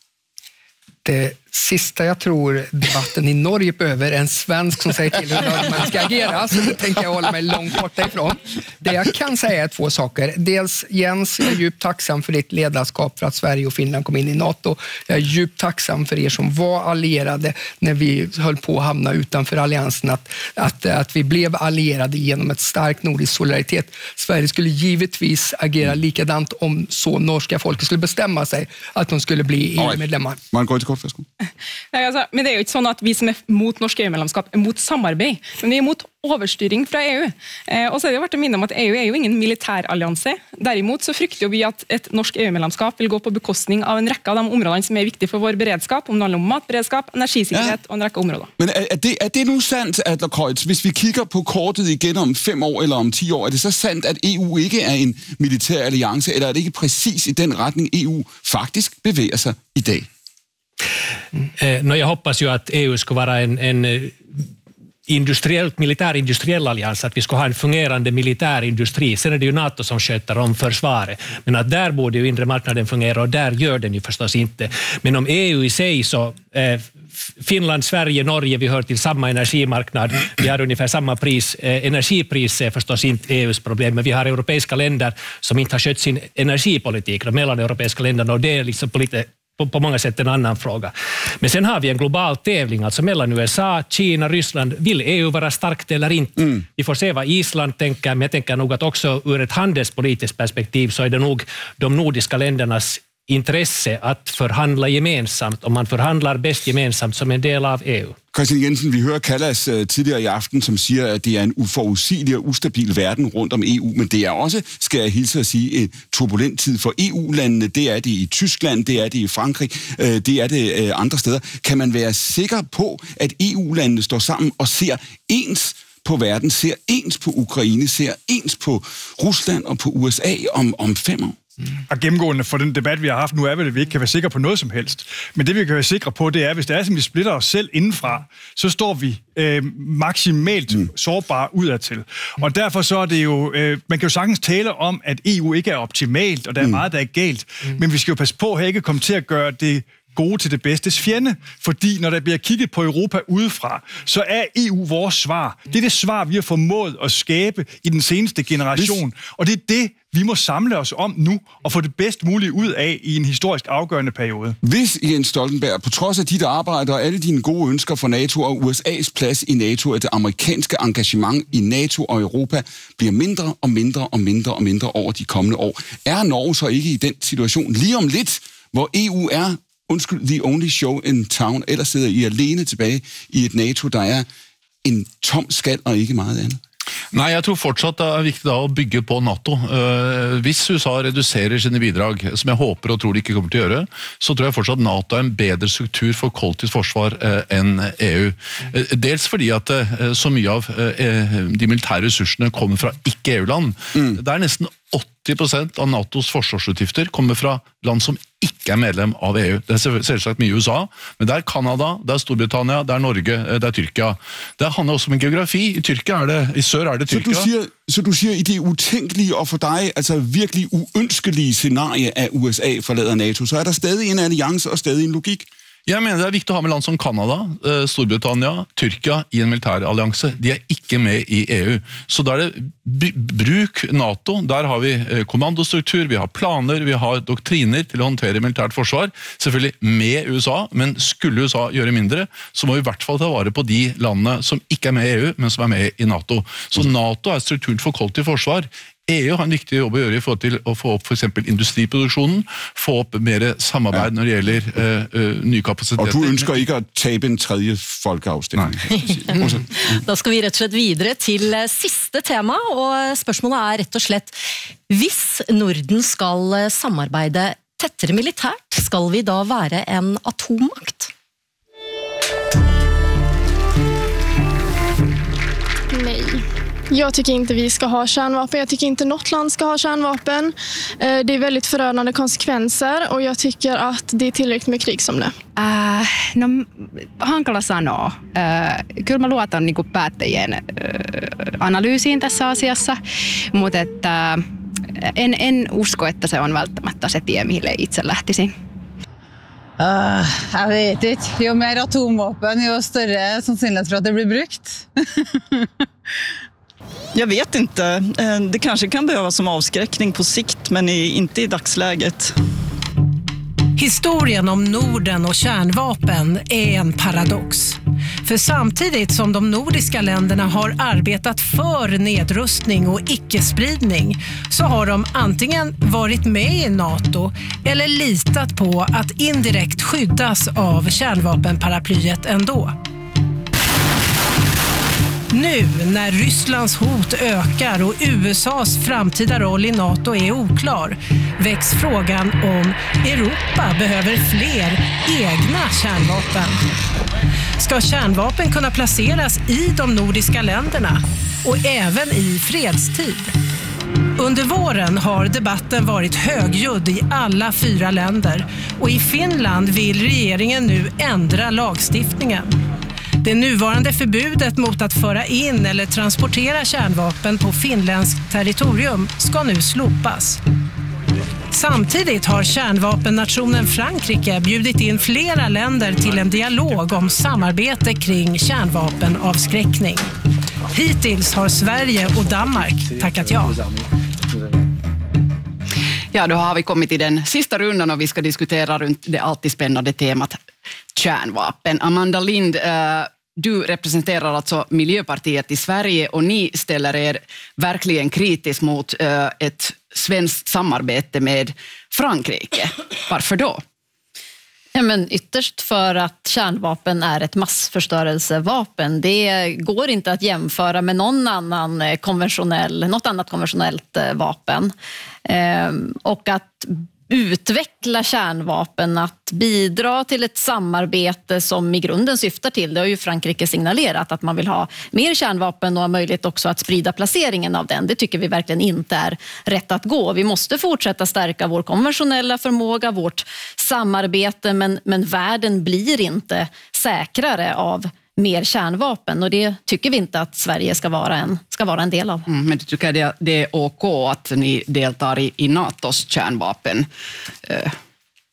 C: Det sista jag tror debatten i Norge behöver är en svensk som säger till hur man ska agera, så det tänker jag hålla mig långt borta ifrån. Det jag kan säga är två saker. Dels, Jens, jag är djupt tacksam för ditt ledarskap för att Sverige och Finland kom in i NATO. Jag är djupt tacksam för er som var allierade när vi höll på att hamna utanför alliansen, att, att, att vi blev allierade genom ett starkt nordisk solidaritet. Sverige skulle givetvis agera likadant om så norska folket skulle bestämma sig att de skulle bli E U-medlemmar.
H: Man går til kort, værsgo.
P: Nei, altså, men det er jo ikke sånn at vi som er mot norsk E U-medlemskap er mot samarbeid, men vi er mot overstyring fra E U. Eh, og så er det jo verdt å minne om at E U er jo ingen militærallianse. Derimot så frykter jo vi at et norsk E U-medlemskap vil gå på bekostning av en rekke av de områdene som er viktige for vår beredskap, om det handler om matberedskap, energisikkerhet ja. og en rekke områder.
H: Men er, er, det, er det nu sandt, Adler Kreutz, hvis vi kigger på kortet igen om fem år eller om ti år, er det så sandt, at E U ikke er en militær alliance, eller er det ikke præcis i den retning E U faktisk bevæger sig i dag?
E: Mm. No, jag hoppas ju att E U ska vara en, en industriellt, militärindustriell allians, att vi ska ha en fungerande militärindustri. Sen är det ju NATO som sköter om försvaret. Men att där borde ju inre marknaden fungera, och där gör den ju förstås inte. Men om E U i sig så... Eh, Finland, Sverige, Norge, vi hör till samma energimarknad. Vi har ungefär samma pris. Eh, energipris är förstås inte E U:s problem, men vi har europeiska länder som inte har skött sin energipolitik, de mellaneuropeiska länderna, och det är liksom på lite På, på många sätt en annan fråga. Men sen har vi en global tävling, alltså mellan U S A, Kina, Ryssland. Vill E U vara starkt eller inte? Mm. Vi får se vad Island tänker, men jag tänker nog att också ur ett handelspolitiskt perspektiv så är det nog de nordiska ländernas intresse att förhandla gemensamt, och man förhandlar bäst gemensamt som en del av E U.
H: Christian Jensen, vi hører Kallas uh, tidligere i aften, som siger, at det er en uforudsigelig og ustabil verden rundt om E U, men det er også, skal jeg hilse at sige, en turbulent tid for E U-landene. Det er det i Tyskland, det er det i Frankrig, uh, det er det uh, andre steder. Kan man være sikker på, at E U-landene står sammen og ser ens på verden, ser ens på Ukraine, ser ens på Rusland og på U S A om, om fem år?
Q: Og gennemgående for den debat, vi har haft nu, er vel, at vi ikke kan være sikre på noget som helst. Men det, vi kan være sikre på, det er, hvis det er, som vi splitter os selv indenfra, så står vi øh, maksimalt mm. sårbare udadtil. Og derfor så er det jo... Øh, man kan jo sagtens tale om, at E U ikke er optimalt, og der er mm. meget, der er galt. Mm. Men vi skal jo passe på at ikke komme til at gøre det gode til det bedstes fjende, fordi når der bliver kigget på Europa udefra, så er E U vores svar. Det er det svar, vi har formået at skabe i den seneste generation, og det er det, vi må samle os om nu og få det bedst muligt ud af i en historisk afgørende periode.
H: Hvis Jens Stoltenberg, på trods af dit arbejde og alle dine gode ønsker for NATO og U S A's plads i NATO, at det amerikanske engagement i NATO og Europa bliver mindre og mindre og mindre og mindre over de kommende år, er Norge så ikke i den situation lige om lidt, hvor E U er, undskyld, the only show in town, ellers sidder I alene tilbage i et NATO, der er en tom skal og ikke meget andet?
F: Nei, jeg tror fortsatt det er viktig da å bygge på NATO. Uh, hvis U S A reduserer sine bidrag, som jeg håper og tror de ikke kommer til å gjøre, så tror jeg fortsatt NATO er en bedre struktur for kollektivt forsvar uh, enn E U. Uh, dels fordi at uh, så mye av uh, de militære ressursene kommer fra ikke-E U-land. Mm. Det er nesten åtti prosent av NATOs forsvarsutgifter kommer fra land som ikke er medlem av E U. Det er selvsagt mye U S A, men det er Kanada, det er Storbritannia, det er Norge, det er Tyrkia. Det handler også om en geografi. I Tyrkia er det, i sør er det Tyrkia.
H: Så du siger, så du siger i det utænkelige og for dig, altså virkelig uønskelige scenarie af U S A forlader NATO, så er der stadig en alliance og stadig en logik?
F: Jeg mener det er viktig å ha med land som Kanada, Storbritannia, Tyrkia i en militærallianse. De er ikke med i E U. Så da er det bruk NATO. Der har vi kommandostruktur, vi har planer, vi har doktriner til å håndtere militært forsvar. Selvfølgelig med U S A, men skulle U S A gjøre mindre, så må vi i hvert fall ta vare på de landene som ikke er med i E U, men som er med i NATO. Så NATO er strukturen for kollektivt forsvar. E U har en viktig jobb å gjøre i forhold til å få opp for eksempel industriproduksjonen, få opp mer samarbeid når det gjelder uh, uh, nye kapasiteter.
H: Og du ønsker ikke å tape en tredje folkeavstemning?
O: Da skal vi rett og slett videre til siste tema, og spørsmålet er rett og slett, hvis Norden skal samarbeide tettere militært, skal vi da være en atommakt?
R: Nej. Jag tycker inte vi ska ha kärnvapen. Jag tycker inte något land ska ha kärnvapen. Det är väldigt förödande konsekvenser och jag tycker att det är tillräckligt med krig som det.
S: Äh, no, hankala sanoa. Äh, kyllä mä luotan niin kuin päättäjien äh, analyysiin tässä asiassa, mutta että, äh, en, en usko, että se on välttämättä se tie, mille itse lähtisin.
T: Uh, jeg vet ikke. Jo mer atomvåpen, jo større sannsynlighet for at det blir brukt.
U: Jag vet inte. Det kanske kan behövas som avskräckning på sikt, men inte i dagsläget.
A: Historien om Norden och kärnvapen är en paradox. För samtidigt som de nordiska länderna har arbetat för nedrustning och icke-spridning så har de antingen varit med i NATO eller litat på att indirekt skyddas av kärnvapenparaplyet ändå. Nu när Rysslands hot ökar och U S A:s framtida roll i NATO är oklar väcks frågan om Europa behöver fler egna kärnvapen. Ska kärnvapen kunna placeras i de nordiska länderna och även i fredstid? Under våren har debatten varit högljudd i alla fyra länder och i Finland vill regeringen nu ändra lagstiftningen. Det nuvarande förbudet mot att föra in eller transportera kärnvapen på finländskt territorium ska nu slopas. Samtidigt har kärnvapennationen Frankrike bjudit in flera länder till en dialog om samarbete kring kärnvapenavskräckning. Hittills har Sverige och Danmark tackat ja.
D: Ja, då har vi kommit till den sista rundan och vi ska diskutera runt det alltid spännande temat kärnvapen. Amanda Lind, du representerar alltså Miljöpartiet i Sverige och ni ställer er verkligen kritiskt mot ett svenskt samarbete med Frankrike. Varför då?
O: Ja, men ytterst för att kärnvapen är ett massförstörelsevapen. Det går inte att jämföra med någon annan konventionell, något annat konventionellt vapen. Ehm, och att utveckla kärnvapen, att bidra till ett samarbete som i grunden syftar till, det har ju Frankrike signalerat att man vill ha mer kärnvapen och ha möjlighet också att sprida placeringen av den. Det tycker vi verkligen inte är rätt att gå. Vi måste fortsätta stärka vår konventionella förmåga, vårt samarbete, men, men världen blir inte säkrare av mer kärnvapen och det tycker vi inte att Sverige ska vara en, ska vara en del av.
D: Mm, men du tycker det, det är OK att ni deltar i, i NATOs kärnvapen? Uh,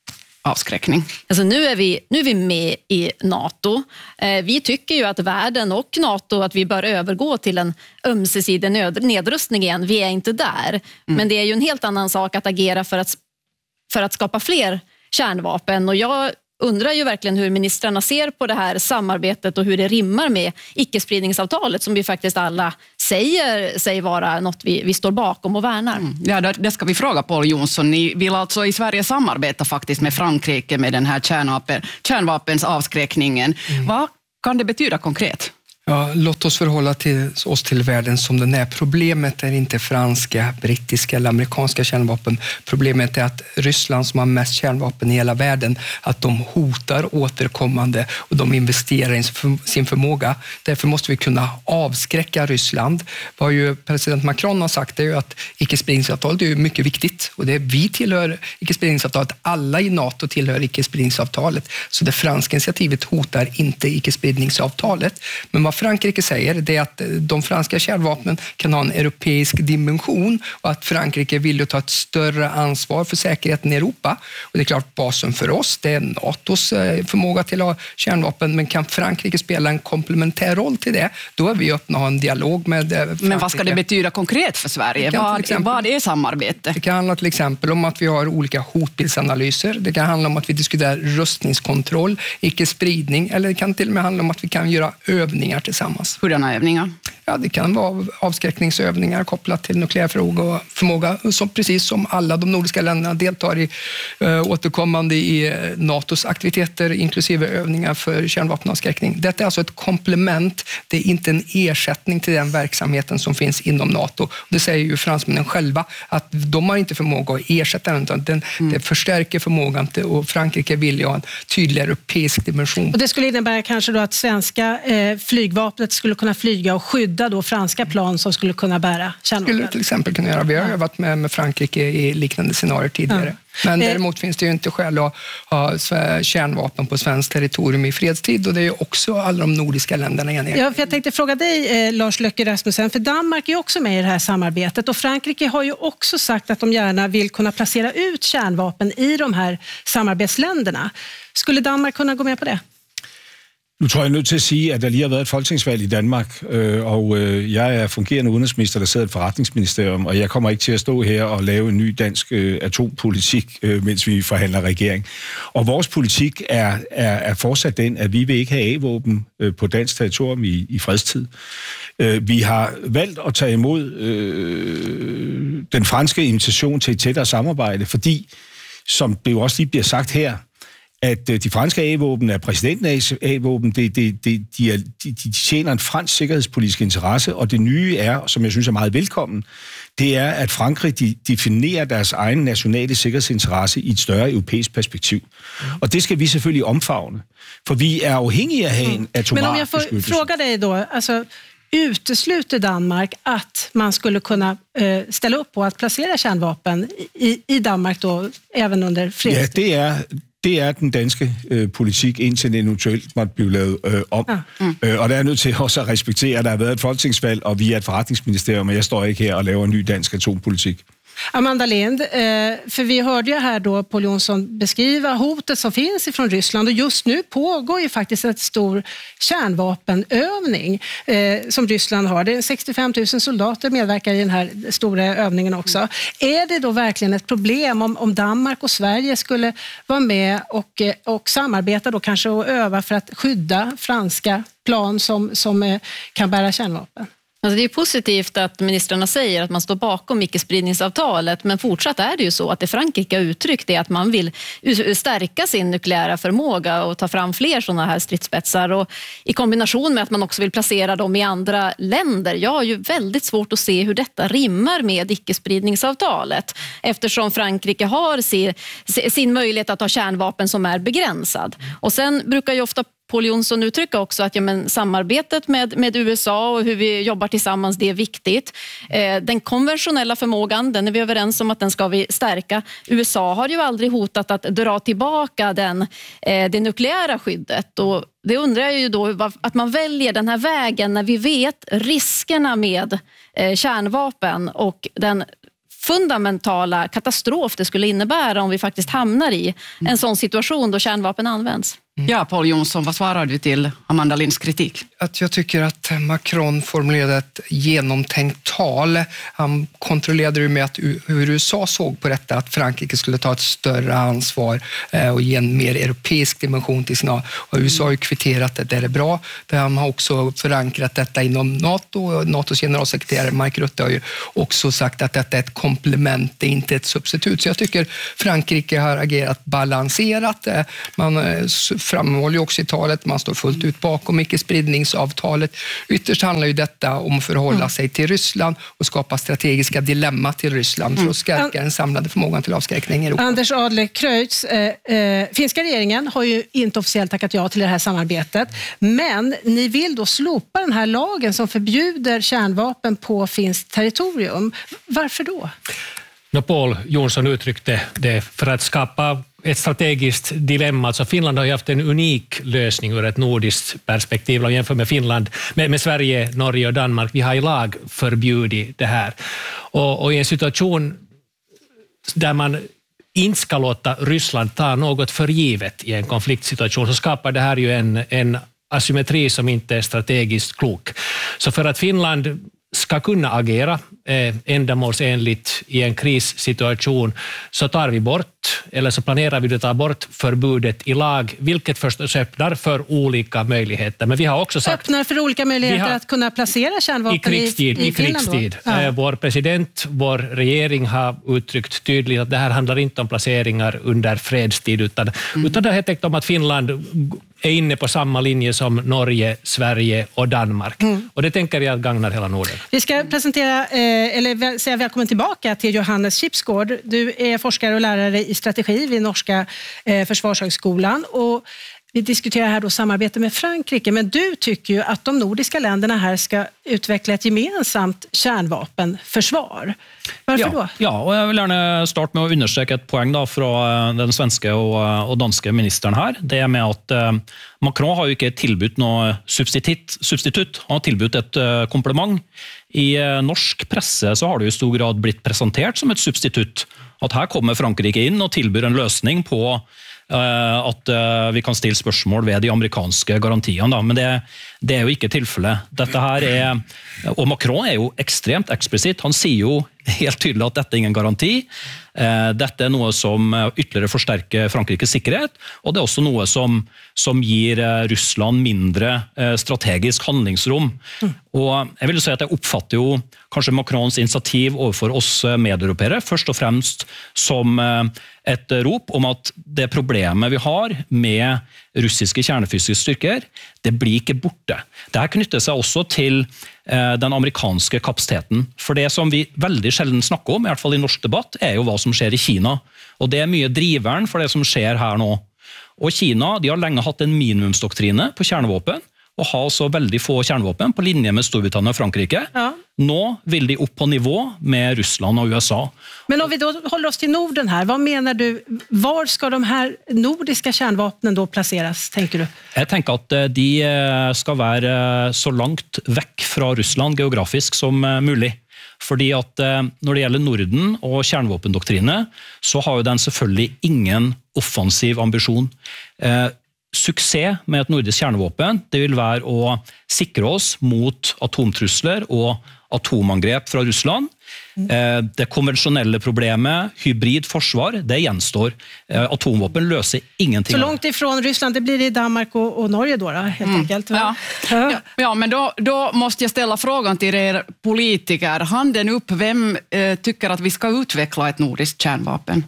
D: avskräckning?
O: Alltså nu är vi, nu är vi med i NATO. Eh, vi tycker ju att världen och NATO, att vi bör övergå till en ömsesidig nöd- nedrustning igen. Vi är inte där. Mm. Men det är ju en helt annan sak att agera för att, för att skapa fler kärnvapen. Och jag undrar ju verkligen hur ministrarna ser på det här samarbetet och hur det rimmar med icke-spridningsavtalet som vi faktiskt alla säger sig vara något vi, vi står bakom och värnar.
D: Mm. Ja, det, det ska vi fråga Pål Jonsson. Ni vill alltså i Sverige samarbeta faktiskt med Frankrike med den här kärnvapen, kärnvapens avskräckningen. Mm. Vad kan det betyda konkret?
C: Ja, låt oss förhålla till, oss till världen som den är. Problemet är inte franska, brittiska eller amerikanska kärnvapen. Problemet är att Ryssland som har mest kärnvapen i hela världen, att de hotar återkommande och de investerar i sin förmåga. Därför måste vi kunna avskräcka Ryssland. Vad ju president Macron har sagt är ju att icke-spridningsavtalet är mycket viktigt. Och det är, vi tillhör icke-spridningsavtalet, alla i NATO tillhör icke-spridningsavtalet. Så det franska initiativet hotar inte icke-spridningsavtalet. Men vad Frankrike säger det är att de franska kärnvapnen kan ha en europeisk dimension och att Frankrike vill ta ett större ansvar för säkerheten i Europa. Och det är klart, basen för oss det är NATOs förmåga till att ha kärnvapen, men kan Frankrike spela en komplementär roll till det, då är vi öppna att ha en dialog med Frankrike.
D: Men vad ska det betyda konkret för Sverige? Vad, exempel, vad är samarbete?
C: Det kan handla till exempel om att vi har olika hotbildsanalyser. Det kan handla om att vi diskuterar rustningskontroll, icke-spridning, eller det kan till och med handla om att vi kan göra övningar tillsammans.
D: Hurdana övningar?
C: Ja, det kan vara avskräckningsövningar kopplat till nukleär förmåga, som precis som alla de nordiska länderna deltar i äh, återkommande i äh, NATOs aktiviteter, inklusive övningar för kärnvapenavskräckning. Detta är alltså ett komplement, det är inte en ersättning till den verksamheten som finns inom NATO. Det säger ju fransmännen själva, att de har inte förmåga att ersätta den, utan den, mm. det förstärker förmågan till, och Frankrike vill ju ha en tydligare europeisk dimension.
A: Och det skulle innebära kanske då att svenska eh, flygvapnet skulle kunna flyga och skydda då franska plan som skulle kunna bära kärnvapen.
C: Skulle till exempel kunna göra. Vi har övat med, med Frankrike i liknande scenarier tidigare. Ja. Men däremot finns det ju inte skäl att ha kärnvapen på svenskt territorium i fredstid, och det är ju också alla de nordiska länderna eniga.
A: Ja, för jag tänkte fråga dig, eh, Lars Løkke Rasmussen, för Danmark är ju också med i det här samarbetet och Frankrike har ju också sagt att de gärna vill kunna placera ut kärnvapen i de här samarbetsländerna. Skulle Danmark kunna gå med på det?
J: Nu tror jeg, jeg er nødt til at sige, at der lige har været et folketingsvalg i Danmark, øh, og øh, jeg er fungerende udenrigsminister, der sidder i et forretningsministerium, og jeg kommer ikke til at stå her og lave en ny dansk øh, atompolitik, øh, mens vi forhandler regering. Og vores politik er, er, er fortsat den, at vi vil ikke have A-våben øh, på dansk territorium i, i fredstid. Øh, vi har valgt at tage imod øh, den franske invitation til et tættere samarbejde, fordi, som det jo også lige bliver sagt her, at de franske A-våben er præsidentens A-våben, det, det, det, de, er, de, de tjener en fransk sikkerhedspolitisk interesse, og det nye er, som jeg synes er meget velkommen, det er, at Frankrig de definerer deres egen nationale sikkerhedsinteresse i et større europæisk perspektiv. Og det skal vi selvfølgelig omfavne, for vi er afhængige af at have en atomar beskyttelse.
A: Men om jag får fråga dig då, alltså utesluter Danmark att man skulle kunna eh, ställa upp på att placera kärnvapen i, i Danmark då, även under fredstid?
J: Ja, det er... Det er den danske øh, politik, indtil det eventuelt måtte blive lavet øh, om. Ja. Mm. Øh, og der er nødt til også at respektere, at der har været et folketingsvalg, og vi er et forretningsministerium, og jeg står ikke her og laver en ny dansk atompolitik.
A: Amanda Lind, för vi hörde ju här då Pål Jonsson beskriva hotet som finns ifrån Ryssland och just nu pågår ju faktiskt ett stor kärnvapenövning som Ryssland har. Det är sextiofem tusen soldater medverkar i den här stora övningen också. Är det då verkligen ett problem om, om Danmark och Sverige skulle vara med och, och samarbeta då kanske och öva för att skydda franska plan som, som kan bära kärnvapen?
O: Alltså det är positivt att ministrarna säger att man står bakom icke-spridningsavtalet, men fortsatt är det ju så att det Frankrike har uttryckt är att man vill stärka sin nukleära förmåga och ta fram fler sådana här stridsspetsar, och i kombination med att man också vill placera dem i andra länder. Jag har ju väldigt svårt att se hur detta rimmar med icke-spridningsavtalet, eftersom Frankrike har sin, sin möjlighet att ha kärnvapen som är begränsad. Och sen brukar ju ofta Pål Jonsson uttrycker också att ja, men samarbetet med, med U S A och hur vi jobbar tillsammans, det är viktigt. Eh, den konventionella förmågan, den är vi överens om att den ska vi stärka. U S A har ju aldrig hotat att dra tillbaka den, eh, det nukleära skyddet, och det undrar jag ju då att man väljer den här vägen när vi vet riskerna med eh, kärnvapen och den
G: fundamentala katastrof det skulle innebära om vi faktiskt hamnar i en sån situation då kärnvapen används.
D: Ja, Paul Jonsson, vad svarar du till Amanda Linds kritik?
C: Att jag tycker att Macron formulerade ett genomtänkt tal. Han kontrollerade ju med att hur U S A såg på detta, att Frankrike skulle ta ett större ansvar och ge en mer europeisk dimension till sina. Och U S A har ju kvitterat att det är bra. Han har också förankrat detta inom NATO. NATOs generalsekreterare Mark Rutte har ju också sagt att detta är ett komplement, det är inte ett substitut. Så jag tycker Frankrike har agerat balanserat. Man framhåller också i talet, man står fullt ut bakom icke-spridningsavtalet. Ytterst handlar ju detta om att förhålla mm. sig till Ryssland och skapa strategiska dilemma till Ryssland mm. för att stärka den samlade förmågan till avskräckning i Europa.
A: Anders Adler-Kreutz, eh, eh, finska regeringen har ju inte officiellt tackat ja till det här samarbetet, men ni vill då slopa den här lagen som förbjuder kärnvapen på finskt territorium. Varför då?
E: Paul Jonsson uttryckte det för att skapa ett strategiskt dilemma. Alltså Finland har ju haft en unik lösning ur ett nordiskt perspektiv och jämfört med Finland, med, med Sverige, Norge och Danmark. Vi har i lag förbjudit det här. Och, och i en situation där man inte ska låta Ryssland ta något för givet i en konfliktsituation så skapar det här ju en, en asymmetri som inte är strategiskt klok. Så för att Finland ska kunna agera eh, ändamålsenligt i en krissituation så tar vi bort, eller så planerar vi att ta bort förbudet i lag, vilket förstås öppnar för olika möjligheter. Men vi har också sagt...
A: Öppnar för olika möjligheter att kunna placera kärnvapen i krigstid. I, i,
E: i krigstid.
A: Ja.
E: Eh, vår president, vår regering har uttryckt tydligt att det här handlar inte om placeringar under fredstid, utan, mm. utan det är helt enkelt om att Finland är inne på samma linje som Norge, Sverige och Danmark. Mm. Och det tänker jag gagnar hela Norden.
A: Vi ska presentera, eh, eller säga välkommen tillbaka till Johannes Kipsgård. Du är forskare och lärare i strategi vid Norska eh, försvarshögskolan och vi diskuterar här då samarbete med Frankrike, men du tycker ju att de nordiska länderna här ska utveckla ett gemensamt kärnvapenförsvar. Varför
V: ja,
A: då?
V: Ja, og jeg vil gjerne starte med å understreke et poeng da, fra den svenske og, og danske ministeren her. Det er med at uh, Macron har jo ikke tilbudt noe substitutt, substitutt. Han har tilbudt et uh, komplement. I uh, norsk presse så har det jo i stor grad blitt presentert som et substitutt. At her kommer Frankrike inn og tilbyr en løsning på uh, at uh, vi kan stille spørsmål ved de amerikanske garantiene. Da. Men det, det er jo ikke tilfellet. Dette her er, og Macron er jo ekstremt eksplisitt. Han sier jo helt tydelig at dette er ingen garanti. Dette er noe som ytterligere forsterker Frankrikes sikkerhet, og det er også noe som, som gir Russland mindre strategisk handlingsrom. Mm. Og jeg vil si at jeg oppfatter jo kanskje Macrons initiativ overfor oss medeuropeere, først og fremst som et rop om at det problemet vi har med russiske kjernefysiske styrker, det blir ikke borte. Dette knytter seg også til den amerikanske kapasiteten. For det som vi veldig sjelden snakker om, i hvert fall i norsk debatt, er jo hva som skjer i Kina. Og det er mye driveren for det som skjer her nå. Og Kina, de har lenge hatt en minimumsdoktrine på kjernevåpen, og har så veldig få kjernevåpen på linje med Storbritannia og Frankrike. Ja. Nå vil de opp på nivå med Ryssland og U S A.
A: Men om vi då håller oss till Norden här, vad menar du, var ska de här nordiska kärnvapnen då placeras, tänker du?
V: Jeg tenker at de skal være så langt vekk fra Russland geografisk som mulig. Fordi at når det gjelder Norden og kjernvåpendoktrine, så har jo den selvfølgelig ingen offensiv ambisjon. Eh, Suksess med et nordisk kjernevåpen, det vil være å sikre oss mot atomtrusler og atomangrep fra Russland. Det konvensjonelle problemet, hybrid forsvar, det gjenstår. Atomvåpen løser ingenting.
A: Så långt ifrån Ryssland, det blir i Danmark och, och Norge då, då helt mm. enkelt.
D: Ja. Ja. Ja, men då, då måste jag ställa frågan till er politiker. Handen upp, vem eh, tycker att vi ska utveckla ett nordiskt kärnvapen?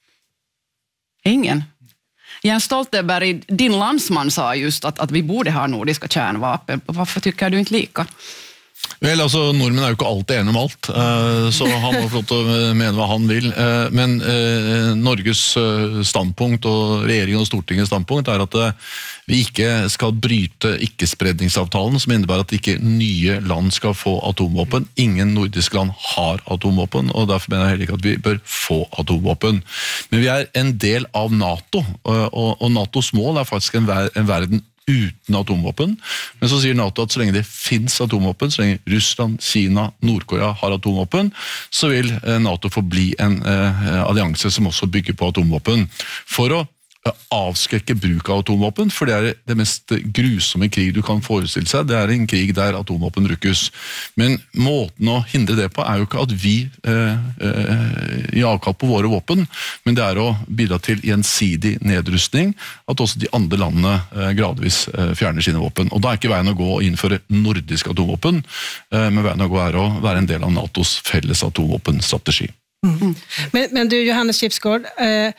D: Ingen. Jens Stoltenberg, din landsman sa just att, att vi borde ha nordiska kärnvapen. Varför tycker du inte lika?
F: Vel, altså, nordmenn er jo ikke alltid enige om alt, så han må få lov til å mene hva han vil. Men Norges standpunkt og regjeringen og Stortingets standpunkt er at vi ikke skal bryte ikke-spredningsavtalen, som innebærer at ikke nye land skal få atomvåpen. Ingen nordiske land har atomvåpen, og derfor mener jeg heller ikke at vi bør få atomvåpen. Men vi er en del av NATO, og NATOs mål er faktisk en verden uten atomvåpen. Men så sier NATO at så lenge det finnes atomvåpen, så lenge Russland, Kina, Nord-Korea har atomvåpen, så vil NATO forbli en eh, allianse som også bygger på atomvåpen. For å avskrekke bruk av atomvåpen, for det er det mest grusomme krig du kan forestille seg. Det er en krig der atomvåpen brukes. Men måten å hindre det på er jo ikke at vi eh, eh, gir avkall på våre våpen, men det er å bidra til gjensidig nedrustning, at også de andre landene eh, gradvis eh, fjerner sine våpen. Og da er ikke veien å gå å innføre nordisk atomvåpen, eh, men veien å gå er å være en del av NATOs felles atomvåpenstrategi.
A: Mm. Men, men du, Johannes Kipsgaard, eh,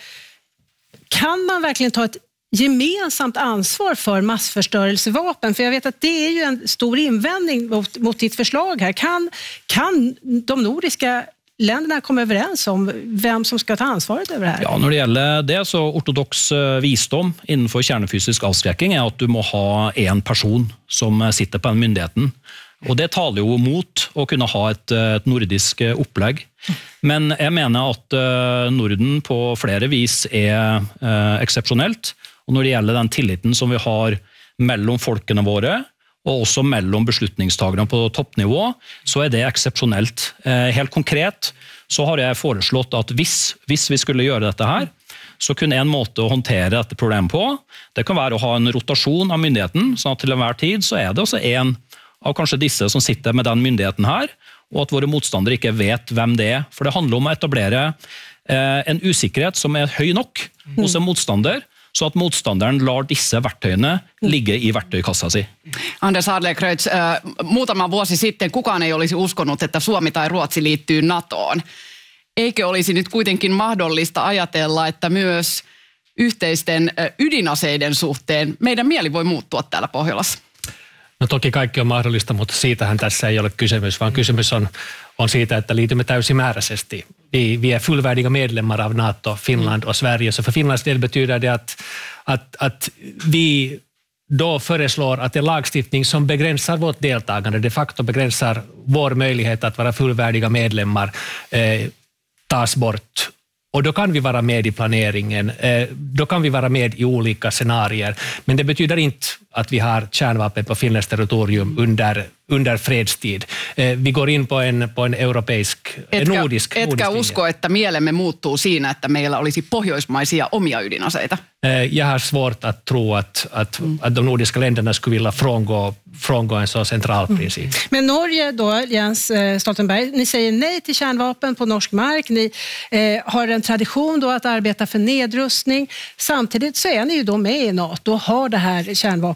A: kan man verkligen ta ett gemensamt ansvar för massförstörelsevapen? För jag vet att det är ju en stor invändning mot, mot ditt förslag här. Kan, kan de nordiska länderna komma överens om vem som ska ta ansvaret över det här?
V: Ja, når det gjelder det, så ortodox visdom innenfor kjernefysisk avskrekking er at du må ha en person som sitter på den myndigheten. Og det taler jo mot å kunne ha et, et nordisk opplegg. Men jeg mener at Norden på flere vis er eh, eksepsjonelt. Og når det gjelder den tilliten som vi har mellom folkene våre, og også mellom beslutningstagerne på toppnivå, så er det eksepsjonelt. Eh, helt konkret så har jeg foreslått at hvis, hvis vi skulle gjøre dette her, så kunne en måte å håndtere dette problemet på, det kan være å ha en rotasjon av myndigheten, sånn at til enhver tid så er det også en av kanskje disse som sitter med den myndigheten her, og at våre motstandere ikke vet hvem det er. For det handler om å etablere eh, en usikkerhet som er høy nok hos en motstander, så at motstanderen lar disse verktøyene ligge i verktøykassa si.
D: Anders Adlercreutz, äh, muutama vuosi sitten kukaan ei olisi uskonut, että Suomi tai Ruotsi liittyy NATOon. Eikö olisi nyt kuitenkin mahdollista ajatella, että myös yhteisten äh, ydinaseiden suhteen meidän mieli voi muuttua täällä Pohjolassa?
E: No toki kaikki on mahdollista, mutta siitähän tässä ei ole kysymys, vaan kysymys on, on siitä, että liitymme täysimääräisesti. Vi, vi är fullvärdiga medlemmar av NATO, Finland och Sverige. Så för Finlands del betyder det att, att, att vi då föreslår att en lagstiftning som begränsar vårt deltagande, de facto begränsar vår möjlighet att vara fullvärdiga medlemmar, eh, tas bort. Och då kan vi vara med i planeringen, eh, då kan vi vara med i olika scenarier. Men det betyder inte att vi har kärnvapen på Finlands territorium under, under fredstid. Eh, vi går in på en, på en europeisk,
D: etkä,
E: nordisk,
D: etkä
E: nordisk
D: usko, että mielemme muuttuu siinä, että meillä olisi pohjoismaisia omia ydinaseita?
E: Eh, jag har svårt att tro att, att, mm. att de nordiska länderna skulle vilja frångå, frångå en så central princip. Mm.
A: Men Norge då, Jens Stoltenberg, ni säger nej till kärnvapen på norsk mark. Ni eh, har en tradition då att arbeta för nedrustning. Samtidigt så är ni ju då med i NATO och har det här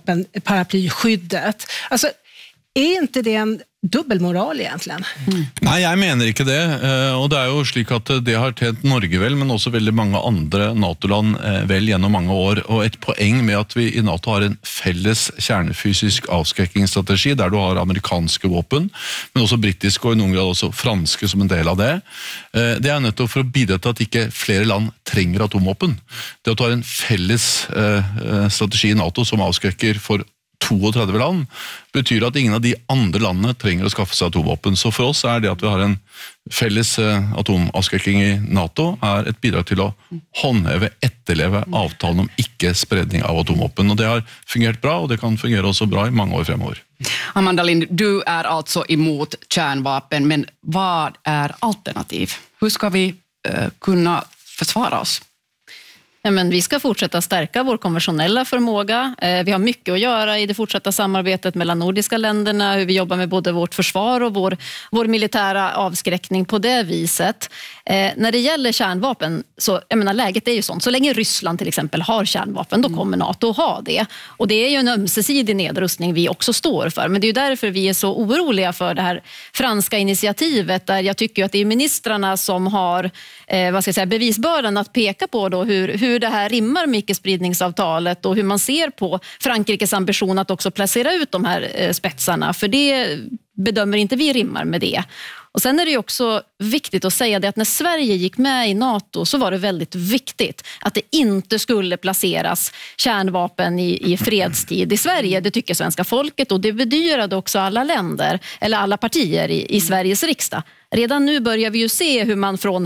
A: kärnvapenparaplyskyddet. Alltså, är inte det en dubbelmoral egentligen?
F: Mm. Nei, jeg mener ikke det, og det er jo slik at det har tjent Norge vel, men også veldig mange andre NATO-land vel gjennom mange år, og et poeng med at vi i NATO har en felles kjernefysisk avskrekkingsstrategi, der du har amerikanske våpen, men også britiske og i noen grad også franske som en del av det, det er nettopp for å bidra til at ikke flere land trenger atomvåpen. Det at du har en felles strategi i NATO som avskrekker for trettito land, betyr at ingen av de andre landene trenger å skaffe seg atomvåpen. Så for oss er det at vi har en felles atomavskrekking i NATO, er et bidrag til å håndheve, etterleve avtalen om ikke-spredning av atomvåpen. Og det har fungert bra, og det kan fungere også bra i mange år fremover.
D: Amanda Lind, du är alltså emot kärnvapen, men vad är alternativ? Hur ska vi uh, kunna försvara oss?
G: Ja, men vi ska fortsätta stärka vår konventionella förmåga. Eh, vi har mycket att göra i det fortsatta samarbetet mellan nordiska länderna, hur vi jobbar med både vårt försvar och vår, vår militära avskräckning på det viset. Eh, när det gäller kärnvapen, så jag menar, läget är ju sånt. Så länge Ryssland till exempel har kärnvapen, då kommer NATO att ha det. Och det är ju en ömsesidig nedrustning vi också står för. Men det är ju därför vi är så oroliga för det här franska initiativet, där jag tycker att det är ministrarna som har eh, vad ska jag säga, bevisbördan att peka på då hur, hur hur det här rimmar med icke-spridningsavtalet och hur man ser på Frankrikes ambition att också placera ut de här spetsarna, för det bedömer inte vi rimmar med det. Och sen är det ju också viktigt att säga det att när Sverige gick med i NATO så var det väldigt viktigt att det inte skulle placeras kärnvapen i, i fredstid i Sverige. Det tycker svenska folket, och det bedyrade också alla länder eller alla partier i, i Sveriges riksdag. Redan nu börjar vi ju se hur man från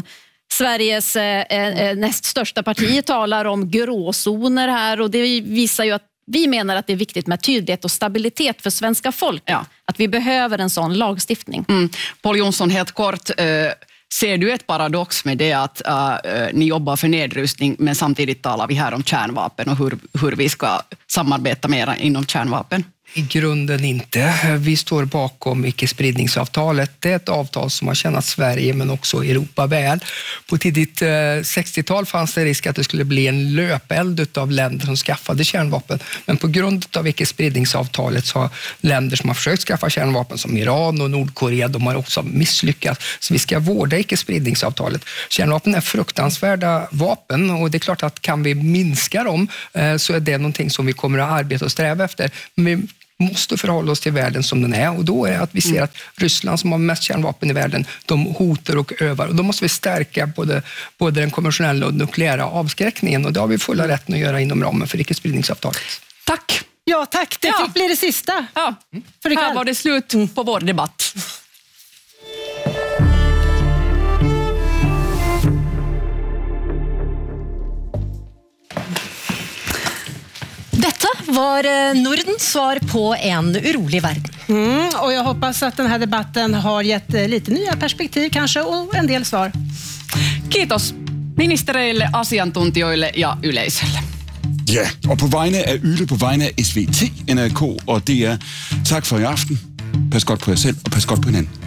G: Sveriges eh, näst största parti talar om gråzoner här, och det visar ju att vi menar att det är viktigt med tydlighet och stabilitet för svenska folk.
D: Ja.
G: Att vi behöver en sån lagstiftning.
D: Mm. Paul Jonsson, helt kort, uh, ser du ett paradox med det att uh, ni jobbar för nedrustning men samtidigt talar vi här om kärnvapen och hur, hur vi ska samarbeta mer inom kärnvapen?
C: I grunden inte. Vi står bakom icke-spridningsavtalet. Det är ett avtal som har tjänat Sverige men också Europa väl. På tidigt sextiotal fanns det risk att det skulle bli en löpeld av länder som skaffade kärnvapen. Men på grund av icke-spridningsavtalet så har länder som har försökt skaffa kärnvapen som Iran och Nordkorea, de har också misslyckats. Så vi ska vårda icke-spridningsavtalet. Kärnvapen är fruktansvärda vapen och det är klart att kan vi minska dem så är det någonting som vi kommer att arbeta och sträva efter. Men vi måste förhålla oss till världen som den är och då är det att vi ser att Ryssland som har mest kärnvapen i världen, de hotar och övar och då måste vi stärka både, både den konventionella och nukleära avskräckningen och det har vi fulla rätten att göra inom ramen för icke-spridningsavtalet.
D: Tack!
A: Ja tack, det
D: ja.
A: fick bli det sista.
D: Ja.
A: För det
D: här var det slut på vår debatt.
O: Detta var Nordens svar på en urolig värld.
A: Mm, och jag hoppas att den här debatten har gett lite nya perspektiv kanske och en del svar.
D: Kiitos ministereille, asiantuntijoille ja yleisölle.
H: Ja, och på vegne af Yle, på vegne af S V T, N R K og D R, tak for i aften. Pas godt på jer selv og pas godt på hinanden.